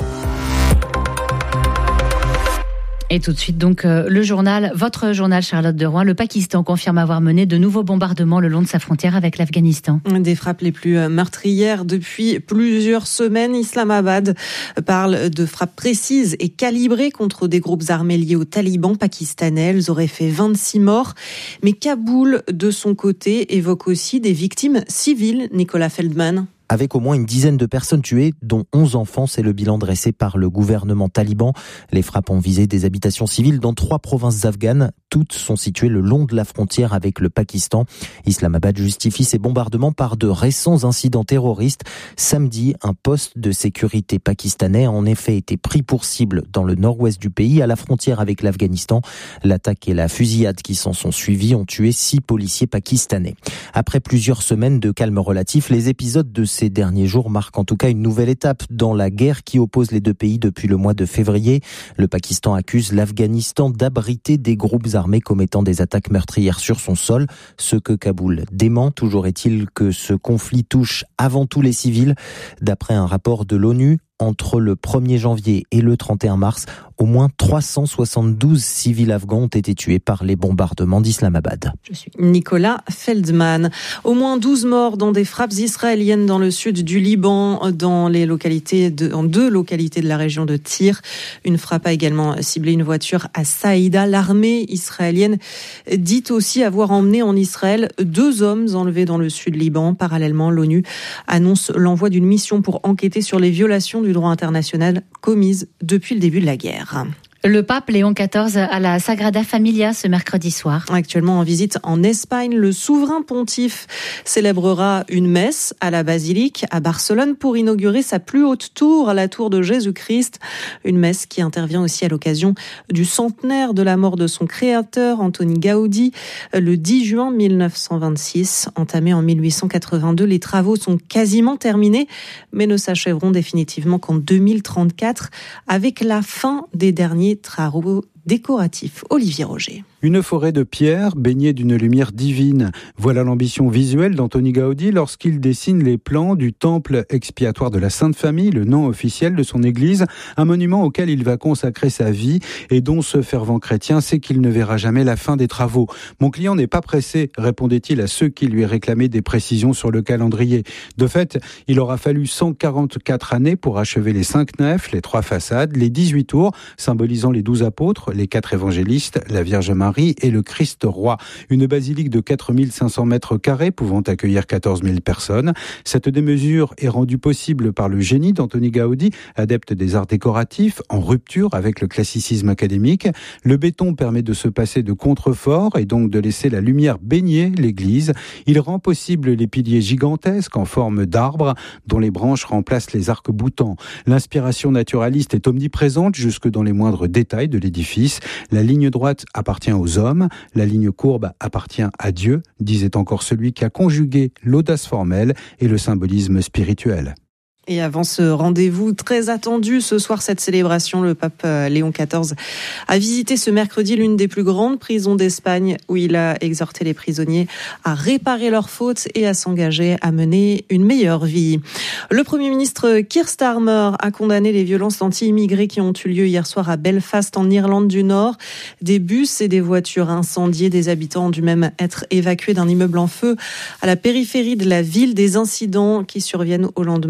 Et tout de suite, donc, euh, le journal, votre journal, Charlotte de Rouen. Le Pakistan confirme avoir mené de nouveaux bombardements le long de sa frontière avec l'Afghanistan. Des frappes les plus meurtrières depuis plusieurs semaines. Islamabad parle de frappes précises et calibrées contre des groupes armés liés aux talibans pakistanais. Elles auraient fait vingt-six morts. Mais Kaboul, de son côté, évoque aussi des victimes civiles. Nicolas Feldman. Avec au moins une dizaine de personnes tuées, dont onze enfants, c'est le bilan dressé par le gouvernement taliban. Les frappes ont visé des habitations civiles dans trois provinces afghanes. Toutes sont situées le long de la frontière avec le Pakistan. Islamabad justifie ces bombardements par de récents incidents terroristes. Samedi, un poste de sécurité pakistanais a en effet été pris pour cible dans le nord-ouest du pays, à la frontière avec l'Afghanistan. L'attaque et la fusillade qui s'en sont suivies ont tué six policiers pakistanais. Après plusieurs semaines de calme relatif, les épisodes de ces derniers jours marquent en tout cas une nouvelle étape dans la guerre qui oppose les deux pays depuis le mois de février. Le Pakistan accuse l'Afghanistan d'abriter des groupes armés commettant des attaques meurtrières sur son sol, ce que Kaboul dément. Toujours est-il que ce conflit touche avant tout les civils. D'après un rapport de l'ONU, entre le premier janvier et le trente et un mars, au moins trois cent soixante-douze civils afghans ont été tués par les bombardements d'Islamabad. Je suis Nicolas Feldman. Au moins douze morts dans des frappes israéliennes dans le sud du Liban, dans les localités de, en deux localités de la région de Tyr. Une frappe a également ciblé une voiture à Saïda. L'armée israélienne dit aussi avoir emmené en Israël deux hommes enlevés dans le sud Liban. Parallèlement, l'ONU annonce l'envoi d'une mission pour enquêter sur les violations du droit international commises depuis le début de la guerre. Le pape Léon quatorze à la Sagrada Familia ce mercredi soir. Actuellement en visite en Espagne, le souverain pontife célébrera une messe à la basilique à Barcelone pour inaugurer sa plus haute tour, la tour de Jésus-Christ. Une messe qui intervient aussi à l'occasion du centenaire de la mort de son créateur, Antoni Gaudi, le dix juin mille neuf cent vingt-six. Entamés en mille huit cent quatre-vingt-deux, les travaux sont quasiment terminés, mais ne s'achèveront définitivement qu'en deux mille trente-quatre, avec la fin des derniers travaux décoratifs. Olivier Roger. Une forêt de pierres baignée d'une lumière divine. Voilà l'ambition visuelle d'Antoni Gaudi lorsqu'il dessine les plans du temple expiatoire de la Sainte Famille, le nom officiel de son église, un monument auquel il va consacrer sa vie et dont ce fervent chrétien sait qu'il ne verra jamais la fin des travaux. Mon client n'est pas pressé, répondait-il à ceux qui lui réclamaient des précisions sur le calendrier. De fait, il aura fallu cent quarante-quatre années pour achever les cinq nefs, les trois façades, les dix-huit tours, symbolisant les douze apôtres, les quatre évangélistes, la Vierge Marie et le Christ roi. Une basilique de quatre mille cinq cents mètres carrés pouvant accueillir quatorze mille personnes. Cette démesure est rendue possible par le génie d'Antoni Gaudi, adepte des arts décoratifs, en rupture avec le classicisme académique. Le béton permet de se passer de contreforts et donc de laisser la lumière baigner l'église. Il rend possible les piliers gigantesques en forme d'arbre dont les branches remplacent les arcs-boutants. L'inspiration naturaliste est omniprésente jusque dans les moindres détails de l'édifice. La ligne droite appartient aux hommes, la ligne courbe appartient à Dieu, disait encore celui qui a conjugué l'audace formelle et le symbolisme spirituel. Et avant ce rendez-vous très attendu ce soir, cette célébration, le pape Léon quatorze a visité ce mercredi l'une des plus grandes prisons d'Espagne où il a exhorté les prisonniers à réparer leurs fautes et à s'engager à mener une meilleure vie. Le Premier ministre Keir Starmer a condamné les violences anti-immigrés qui ont eu lieu hier soir à Belfast en Irlande du Nord. Des bus et des voitures incendiées, des habitants ont dû même être évacués d'un immeuble en feu à la périphérie de la ville. Des incidents qui surviennent au lendemain d'une attaque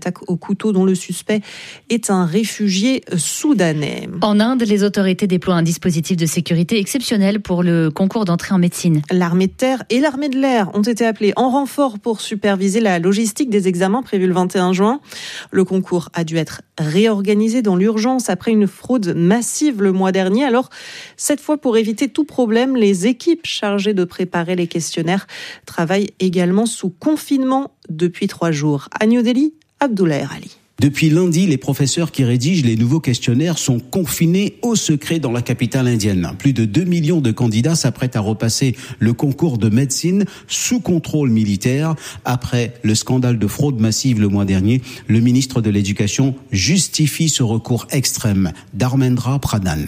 attaque au couteau dont le suspect est un réfugié soudanais. En Inde, les autorités déploient un dispositif de sécurité exceptionnel pour le concours d'entrée en médecine. L'armée de terre et l'armée de l'air ont été appelés en renfort pour superviser la logistique des examens prévus le vingt et un juin. Le concours a dû être réorganisé dans l'urgence après une fraude massive le mois dernier. Alors, cette fois, pour éviter tout problème, les équipes chargées de préparer les questionnaires travaillent également sous confinement depuis trois jours. À New Delhi, Abdoulaye Ali. Depuis lundi, les professeurs qui rédigent les nouveaux questionnaires sont confinés au secret dans la capitale indienne. Plus de deux millions de candidats s'apprêtent à repasser le concours de médecine sous contrôle militaire. Après le scandale de fraude massive le mois dernier, le ministre de l'Éducation justifie ce recours extrême. Dharmendra Pradhan.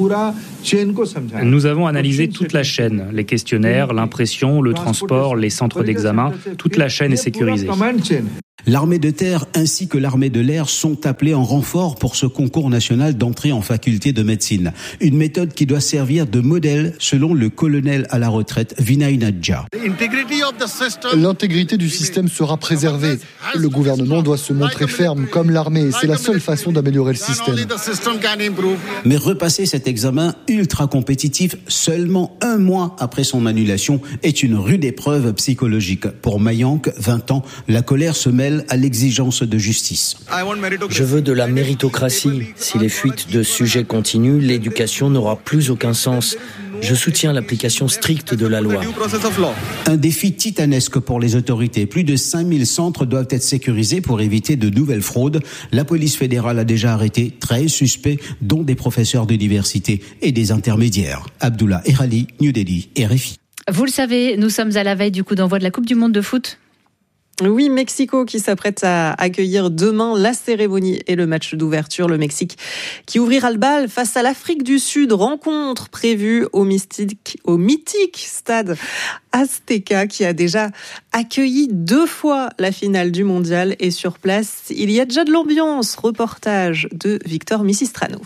Nous avons analysé toute la chaîne, les questionnaires, l'impression, le transport, les centres d'examen. Toute la chaîne est sécurisée. L'armée de terre ainsi que l'armée de l'air sont appelés en renfort pour ce concours national d'entrée en faculté de médecine. Une méthode qui doit servir de modèle selon le colonel à la retraite Vinay Nadja. L'intégrité du système sera préservée. Le gouvernement doit se montrer ferme comme l'armée. C'est la seule façon d'améliorer le système. Mais repasser cet examen ultra compétitif seulement un mois après son annulation est une rude épreuve psychologique. Pour Mayank, vingt ans, la colère se mêle à l'exigence de justice. Je veux de la méritocratie. Si les fuites de sujets continuent, l'éducation n'aura plus aucun sens. Je soutiens l'application stricte de la loi. Un défi titanesque pour les autorités. Plus de cinq mille centres doivent être sécurisés pour éviter de nouvelles fraudes. La police fédérale a déjà arrêté treize suspects, dont des professeurs d'université et des intermédiaires. Abdullah Erali, New Delhi, R F I. Vous le savez, nous sommes à la veille du coup d'envoi de la Coupe du Monde de foot. Oui, Mexico qui s'apprête à accueillir demain la cérémonie et le match d'ouverture. Le Mexique qui ouvrira le bal face à l'Afrique du Sud. Rencontre prévue au mystique, au mythique stade Azteca qui a déjà accueilli deux fois la finale du mondial. Et sur place, il y a déjà de l'ambiance. Reportage de Victor Misistrano.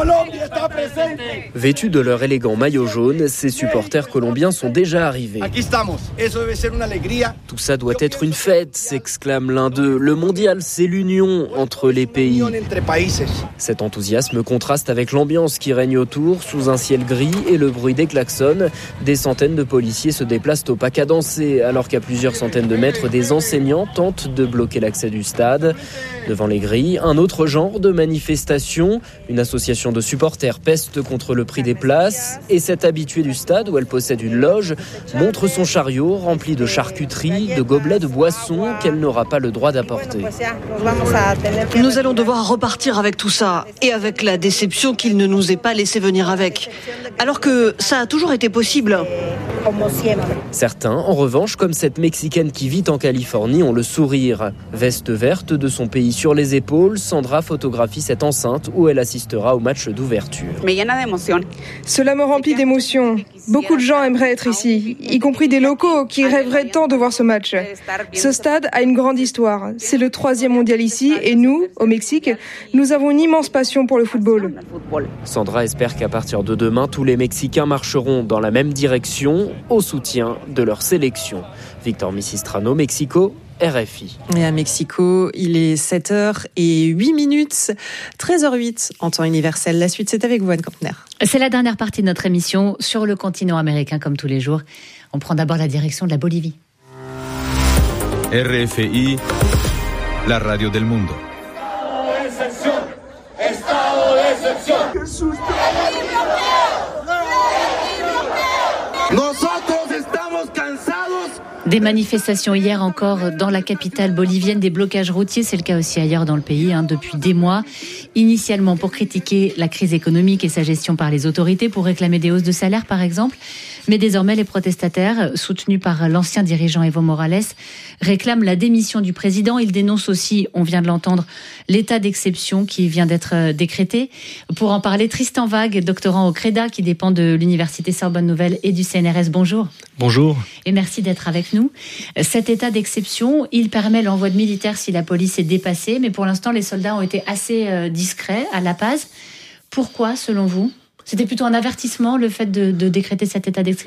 Vêtus de leur élégant maillot jaune, ces supporters colombiens sont déjà arrivés. Tout ça doit être une fête, s'exclame l'un d'eux. Le mondial, c'est l'union entre les pays. Cet enthousiasme contraste avec l'ambiance qui règne autour, sous un ciel gris et le bruit des klaxons. Des centaines de policiers se déplacent au pas cadencé, alors qu'à plusieurs centaines de mètres, des enseignants tentent de bloquer l'accès du stade. Devant les grilles, un autre genre de manifestation. Une association de supporters peste contre le prix des places. Et cette habituée du stade, où elle possède une loge, montre son chariot rempli de charcuterie, de gobelets de boissons qu'elle n'aura pas le droit d'apporter. Nous allons devoir repartir avec tout ça, et avec la déception qu'il ne nous ait pas laissé venir avec. Alors que ça a toujours été possible. Certains, en revanche, comme cette Mexicaine qui vit en Californie, ont le sourire. Veste verte de son pays sur les épaules, Sandra photographie cette enceinte où elle assistera au match d'ouverture. Cela me remplit d'émotions. Beaucoup de gens aimeraient être ici, y compris des locaux qui rêveraient tant de voir ce match. Ce stade a une grande histoire. C'est le troisième mondial ici et nous, au Mexique, nous avons une immense passion pour le football. Sandra espère qu'à partir de demain, tous les Mexicains marcheront dans la même direction au soutien de leur sélection. Victor Misistrano, Mexico, R F I. Et à Mexico, il est sept heures huit minutes, treize heures huit en temps universel. La suite, c'est avec vous, Anne Campner. C'est la dernière partie de notre émission sur le continent américain, comme tous les jours. On prend d'abord la direction de la Bolivie. R F I, la radio del mundo. Des manifestations hier encore dans la capitale bolivienne, des blocages routiers, c'est le cas aussi ailleurs dans le pays hein, depuis des mois. Initialement pour critiquer la crise économique et sa gestion par les autorités, pour réclamer des hausses de salaire par exemple. Mais désormais les protestataires, soutenus par l'ancien dirigeant Evo Morales, réclament la démission du président. Ils dénoncent aussi, on vient de l'entendre, l'état d'exception qui vient d'être décrété. Pour en parler, Tristan Vague, doctorant au CREDA qui dépend de l'université Sorbonne Nouvelle et du C N R S. Bonjour. Bonjour. Et merci d'être avec nous. Cet état d'exception, il permet l'envoi de militaires si la police est dépassée, mais pour l'instant, les soldats ont été assez discrets à La Paz. Pourquoi, selon vous ? C'était plutôt un avertissement, le fait de, de décréter cet état d'exception ?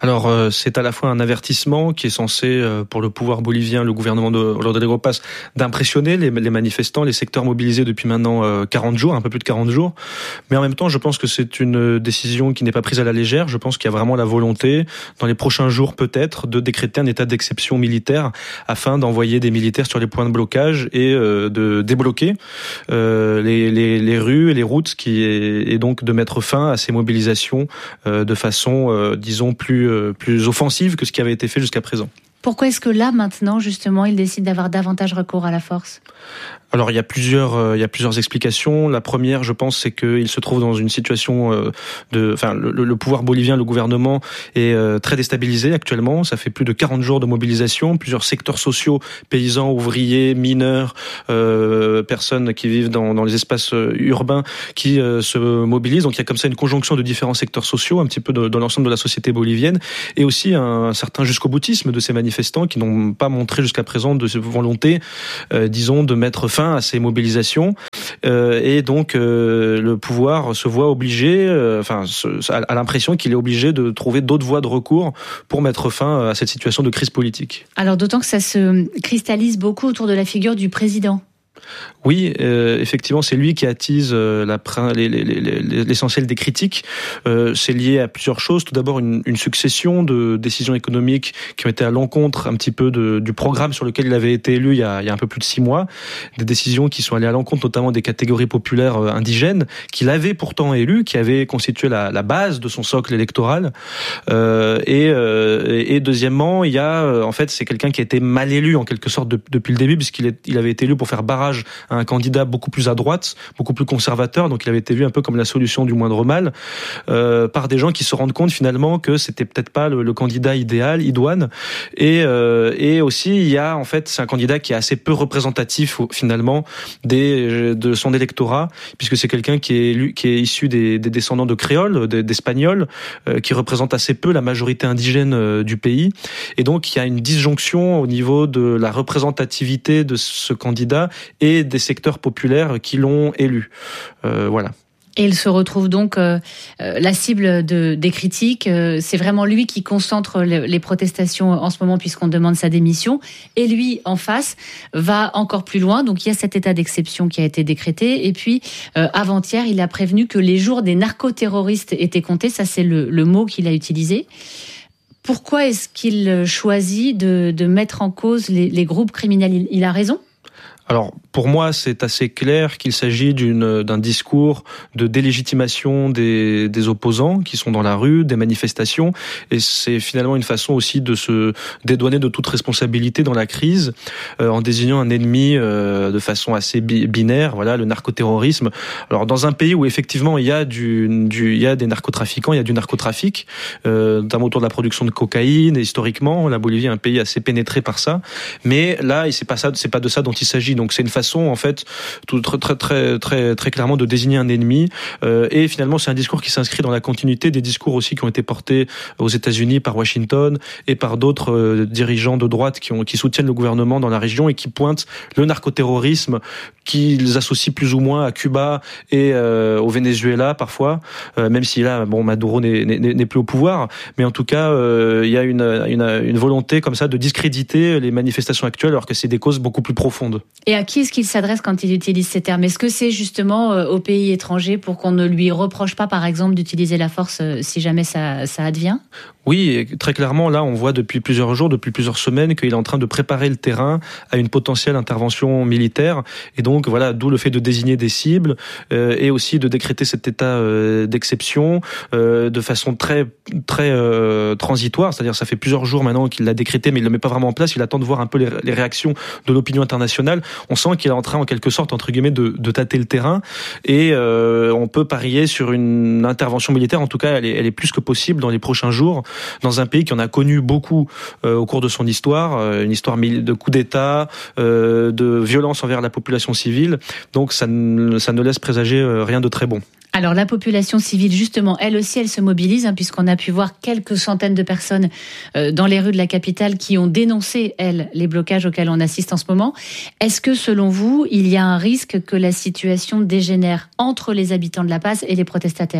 Alors euh, c'est à la fois un avertissement qui est censé, euh, pour le pouvoir bolivien, le gouvernement de Rodrigo Paz, d'impressionner les, les manifestants, les secteurs mobilisés depuis maintenant euh, quarante jours, un peu plus de quarante jours. Mais en même temps, je pense que c'est une décision qui n'est pas prise à la légère. Je pense qu'il y a vraiment la volonté, dans les prochains jours peut-être, de décréter un état d'exception militaire afin d'envoyer des militaires sur les points de blocage et euh, de débloquer euh, les, les, les rues et les routes, qui est, et donc de mettre fin à ces mobilisations euh, de façon, euh, disons, plus plus offensive que ce qui avait été fait jusqu'à présent. Pourquoi est-ce que là, maintenant, justement, il décide d'avoir davantage recours à la force ? Alors il y a plusieurs, euh, il y a plusieurs explications. La première, je pense, c'est qu'il se trouve dans une situation euh, de, enfin, le, le pouvoir bolivien, le gouvernement est euh, très déstabilisé actuellement. Ça fait plus de quarante jours de mobilisation. Plusieurs secteurs sociaux, paysans, ouvriers, mineurs, euh, personnes qui vivent dans, dans les espaces urbains, qui euh, se mobilisent. Donc il y a comme ça une conjonction de différents secteurs sociaux, un petit peu de, dans l'ensemble de la société bolivienne, et aussi un, un certain jusqu'au-boutisme de ces manifestants qui n'ont pas montré jusqu'à présent de volonté, euh, disons, de mettre fin à ces mobilisations, euh, et donc euh, le pouvoir se voit obligé, euh, enfin se, a l'impression qu'il est obligé de trouver d'autres voies de recours pour mettre fin à cette situation de crise politique. Alors d'autant que ça se cristallise beaucoup autour de la figure du président. Oui, euh, effectivement, c'est lui qui attise euh, la, les, les, les, l'essentiel des critiques. Euh, c'est lié à plusieurs choses. Tout d'abord, une, une succession de décisions économiques qui ont été à l'encontre un petit peu de, du programme sur lequel il avait été élu il y, a, il y a un peu plus de six mois. Des décisions qui sont allées à l'encontre notamment des catégories populaires euh, indigènes, qu'il avait pourtant élu, qui avaient constitué la, la base de son socle électoral. Euh, et, euh, et deuxièmement, il y a, euh, en fait, c'est quelqu'un qui a été mal élu en quelque sorte de, depuis le début, puisqu'il est, il avait été élu pour faire barrage à un candidat beaucoup plus à droite, beaucoup plus conservateur, donc il avait été vu un peu comme la solution du moindre mal, euh, par des gens qui se rendent compte finalement que c'était peut-être pas le, le candidat idéal, idoine, et, euh, et aussi il y a en fait, c'est un candidat qui est assez peu représentatif finalement des, de son électorat, puisque c'est quelqu'un qui est, qui est issu des, des descendants de créoles, des, d'espagnols, euh, qui représente assez peu la majorité indigène euh, du pays, et donc il y a une disjonction au niveau de la représentativité de ce candidat et des secteurs populaires qui l'ont élu. Euh, voilà. Et il se retrouve donc euh, la cible de, des critiques. Euh, c'est vraiment lui qui concentre le, les protestations en ce moment puisqu'on demande sa démission. Et lui, en face, va encore plus loin. Donc il y a cet état d'exception qui a été décrété. Et puis, euh, avant-hier, il a prévenu que les jours des narcoterroristes étaient comptés. Ça, c'est le, le mot qu'il a utilisé. Pourquoi est-ce qu'il choisit de, de mettre en cause les, les groupes criminels ? Il, il a raison ? Alors, pour moi, c'est assez clair qu'il s'agit d'une, d'un discours de délégitimation des, des opposants qui sont dans la rue, des manifestations, et c'est finalement une façon aussi de se dédouaner de toute responsabilité dans la crise, euh, en désignant un ennemi euh, de façon assez binaire, voilà, le narcoterrorisme. Alors, dans un pays où effectivement il y a du, du il y a des narcotrafiquants, il y a du narcotrafic, euh, notamment autour de la production de cocaïne, et historiquement, la Bolivie est un pays assez pénétré par ça, mais là, c'est pas ça, c'est pas de ça dont il s'agit. Donc c'est une façon en fait tout, très très très très très clairement de désigner un ennemi, euh, et finalement c'est un discours qui s'inscrit dans la continuité des discours aussi qui ont été portés aux États-Unis par Washington et par d'autres euh, dirigeants de droite qui ont qui soutiennent le gouvernement dans la région et qui pointent le narcoterrorisme qu'ils associent plus ou moins à Cuba et euh, au Venezuela parfois, euh, même si là bon Maduro n'est, n'est, n'est plus au pouvoir, mais en tout cas euh, il y a une, une une volonté comme ça de discréditer les manifestations actuelles alors que c'est des causes beaucoup plus profondes. Et à qui est-ce qu'il s'adresse quand il utilise ces termes ? Est-ce que c'est justement aux pays étrangers pour qu'on ne lui reproche pas, par exemple, d'utiliser la force si jamais ça, ça advient ? Oui, et très clairement, là, on voit depuis plusieurs jours, depuis plusieurs semaines, qu'il est en train de préparer le terrain à une potentielle intervention militaire. Et donc, voilà, d'où le fait de désigner des cibles euh, et aussi de décréter cet état euh, d'exception euh, de façon très très euh, transitoire. C'est-à-dire, ça fait plusieurs jours maintenant qu'il l'a décrété, mais il le met pas vraiment en place. Il attend de voir un peu les, les réactions de l'opinion internationale. On sent qu'il est en train, en quelque sorte, entre guillemets, de, de tâter le terrain. Et euh, on peut parier sur une intervention militaire. En tout cas, elle est, elle est plus que possible dans les prochains jours, dans un pays qui en a connu beaucoup euh, au cours de son histoire, euh, une histoire de coups d'État, euh, de violence envers la population civile. Donc ça ne, ça ne laisse présager euh, rien de très bon. Alors la population civile, justement, elle aussi, elle se mobilise, hein, puisqu'on a pu voir quelques centaines de personnes euh, dans les rues de la capitale qui ont dénoncé, elles, les blocages auxquels on assiste en ce moment. Est-ce que, selon vous, il y a un risque que la situation dégénère entre les habitants de La Paz et les protestataires ?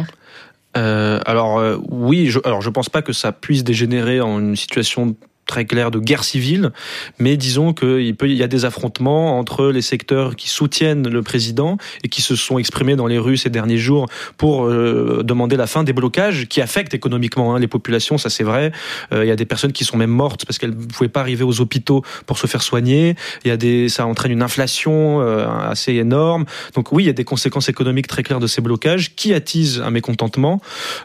euh, Alors euh, oui, je, alors je pense pas que ça puisse dégénérer en une situation très clair de guerre civile, mais disons qu'il peut, il y a des affrontements entre les secteurs qui soutiennent le président et qui se sont exprimés dans les rues ces derniers jours pour euh, demander la fin des blocages qui affectent économiquement hein, les populations, ça c'est vrai. Euh, il y a des personnes qui sont même mortes parce qu'elles ne pouvaient pas arriver aux hôpitaux pour se faire soigner. Il y a des, ça entraîne une inflation euh, assez énorme. Donc oui, il y a des conséquences économiques très claires de ces blocages qui attisent un mécontentement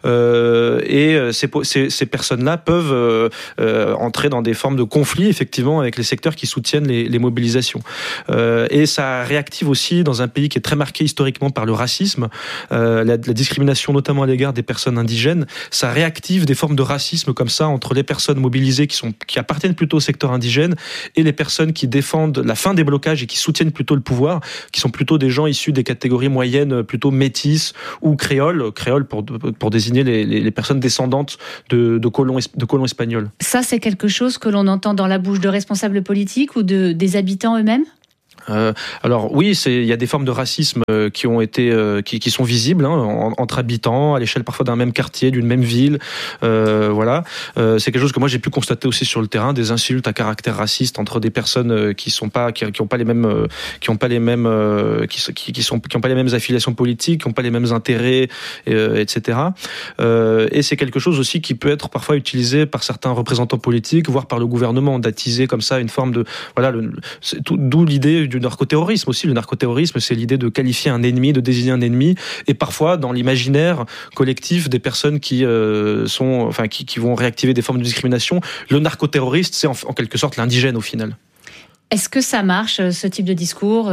euh, et ces, ces, ces personnes-là peuvent euh, euh, entrer dans des formes de conflits effectivement avec les secteurs qui soutiennent les, les mobilisations. Euh, et ça réactive aussi dans un pays qui est très marqué historiquement par le racisme, euh, la, la discrimination notamment à l'égard des personnes indigènes. Ça réactive des formes de racisme comme ça entre les personnes mobilisées qui sont qui appartiennent plutôt au secteur indigène et les personnes qui défendent la fin des blocages et qui soutiennent plutôt le pouvoir, qui sont plutôt des gens issus des catégories moyennes, plutôt métisses ou créoles, créoles pour pour désigner les, les, les personnes descendantes de, de colons de colons espagnols. Ça, c'est quelque chose que l'on entend dans la bouche de responsables politiques ou de, des habitants eux-mêmes ? Euh, alors oui, c'est il y a des formes de racisme euh, qui ont été euh, qui, qui sont visibles hein, en, entre habitants à l'échelle parfois d'un même quartier, d'une même ville. Euh, voilà, euh, c'est quelque chose que moi j'ai pu constater aussi sur le terrain, des insultes à caractère raciste entre des personnes euh, qui sont pas qui, qui ont pas les mêmes euh, qui ont pas les mêmes euh, qui, qui, qui sont qui ont pas les mêmes affiliations politiques, qui ont pas les mêmes intérêts, euh, et cetera. Euh, et c'est quelque chose aussi qui peut être parfois utilisé par certains représentants politiques, voire par le gouvernement, d'attiser comme ça une forme de voilà, le, c'est tout, d'où l'idée du narcoterrorisme aussi. Le narcoterrorisme, c'est l'idée de qualifier un ennemi, de désigner un ennemi, et parfois dans l'imaginaire collectif des personnes qui euh, sont, enfin, qui, qui vont réactiver des formes de discrimination. Le narcoterroriste, c'est en, en quelque sorte l'indigène au final. Est-ce que ça marche, ce type de discours,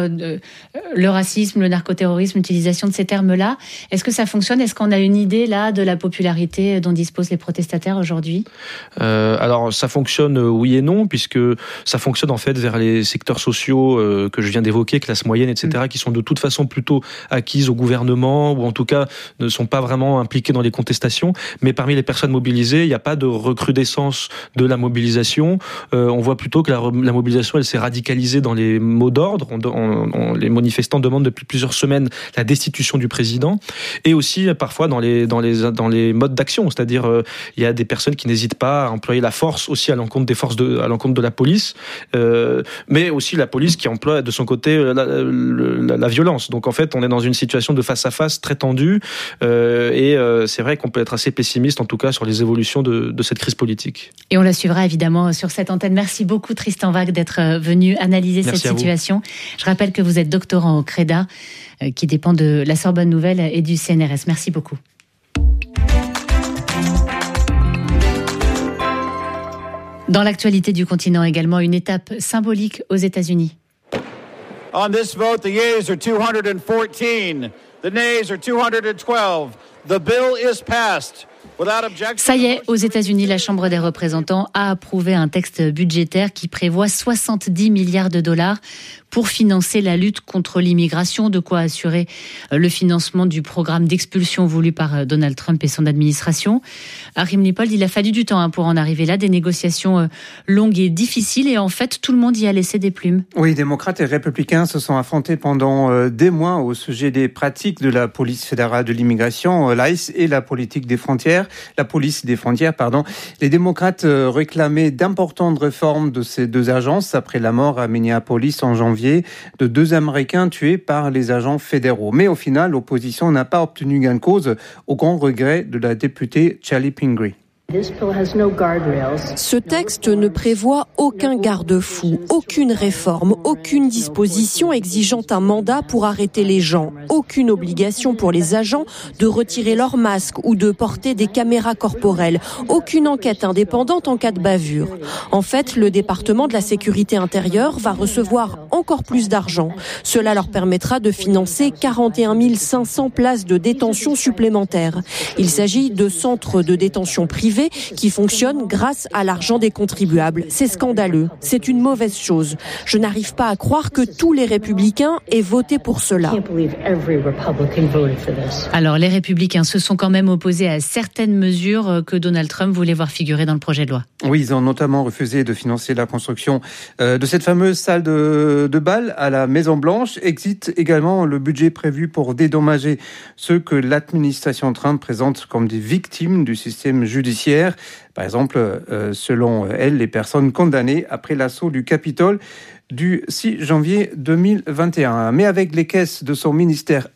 le racisme, le narcoterrorisme, l'utilisation de ces termes-là? Est-ce que ça fonctionne? Est-ce qu'on a une idée là de la popularité dont disposent les protestataires aujourd'hui? euh, Alors ça fonctionne oui et non, puisque ça fonctionne en fait vers les secteurs sociaux euh, que je viens d'évoquer, classe moyenne, et cetera, mmh. qui sont de toute façon plutôt acquises au gouvernement ou en tout cas ne sont pas vraiment impliqués dans les contestations. Mais parmi les personnes mobilisées, il n'y a pas de recrudescence de la mobilisation. Euh, on voit plutôt que la, la mobilisation, elle s'est radicalisé dans les mots d'ordre. On, on, on, les manifestants demandent depuis plusieurs semaines la destitution du président, et aussi parfois dans les dans les dans les modes d'action, c'est-à-dire euh, il y a des personnes qui n'hésitent pas à employer la force aussi à l'encontre des forces de à l'encontre de la police, euh, mais aussi la police qui emploie de son côté la, la, la violence. Donc en fait, on est dans une situation de face à face très tendue, euh, et euh, c'est vrai qu'on peut être assez pessimiste en tout cas sur les évolutions de, de cette crise politique. Et on la suivra évidemment sur cette antenne. Merci beaucoup Tristan Wag d'être venu analyser Merci cette situation. Je rappelle que vous êtes doctorant au CREDA, euh, qui dépend de la Sorbonne Nouvelle et du C N R S. Merci beaucoup. Dans l'actualité du continent également, une étape symbolique aux États-Unis. On this vote, the yeas are two hundred fourteen, the nays are two hundred twelve. The bill is passed. Ça y est, aux États-Unis, la Chambre des représentants a approuvé un texte budgétaire qui prévoit soixante-dix milliards de dollars pour financer la lutte contre l'immigration, de quoi assurer le financement du programme d'expulsion voulu par Donald Trump et son administration. Arim Lipold, il a fallu du temps pour en arriver là, des négociations longues et difficiles, et en fait, tout le monde y a laissé des plumes. Oui, démocrates et républicains se sont affrontés pendant des mois au sujet des pratiques de la police fédérale de l'immigration, l'I C E, et la politique des frontières, la police des frontières, pardon. Les démocrates réclamaient d'importantes réformes de ces deux agences après la mort à Minneapolis en janvier de deux Américains tués par les agents fédéraux. Mais au final, l'opposition n'a pas obtenu gain de cause, au grand regret de la députée Chaley Pingree. Ce texte ne prévoit aucun garde-fou, aucune réforme, aucune disposition exigeant un mandat pour arrêter les gens, aucune obligation pour les agents de retirer leur masque ou de porter des caméras corporelles, aucune enquête indépendante en cas de bavure. En fait, le département de la sécurité intérieure va recevoir encore plus d'argent. Cela leur permettra de financer quarante et un mille cinq cents places de détention supplémentaires. Il s'agit de centres de détention privés sécurité qui fonctionne grâce à l'argent des contribuables. C'est scandaleux. C'est une mauvaise chose. Je n'arrive pas à croire que tous les républicains aient voté pour cela. Alors, les républicains se sont quand même opposés à certaines mesures que Donald Trump voulait voir figurer dans le projet de loi. Oui, ils ont notamment refusé de financer la construction euh, de cette fameuse salle de, de bal à la Maison-Blanche. Exit également le budget prévu pour dédommager ceux que l'administration Trump présente comme des victimes du système judiciaire. Par exemple, euh, selon elle, les personnes condamnées après l'assaut du Capitole du six janvier deux mille vingt et un. Mais avec les caisses de son ministère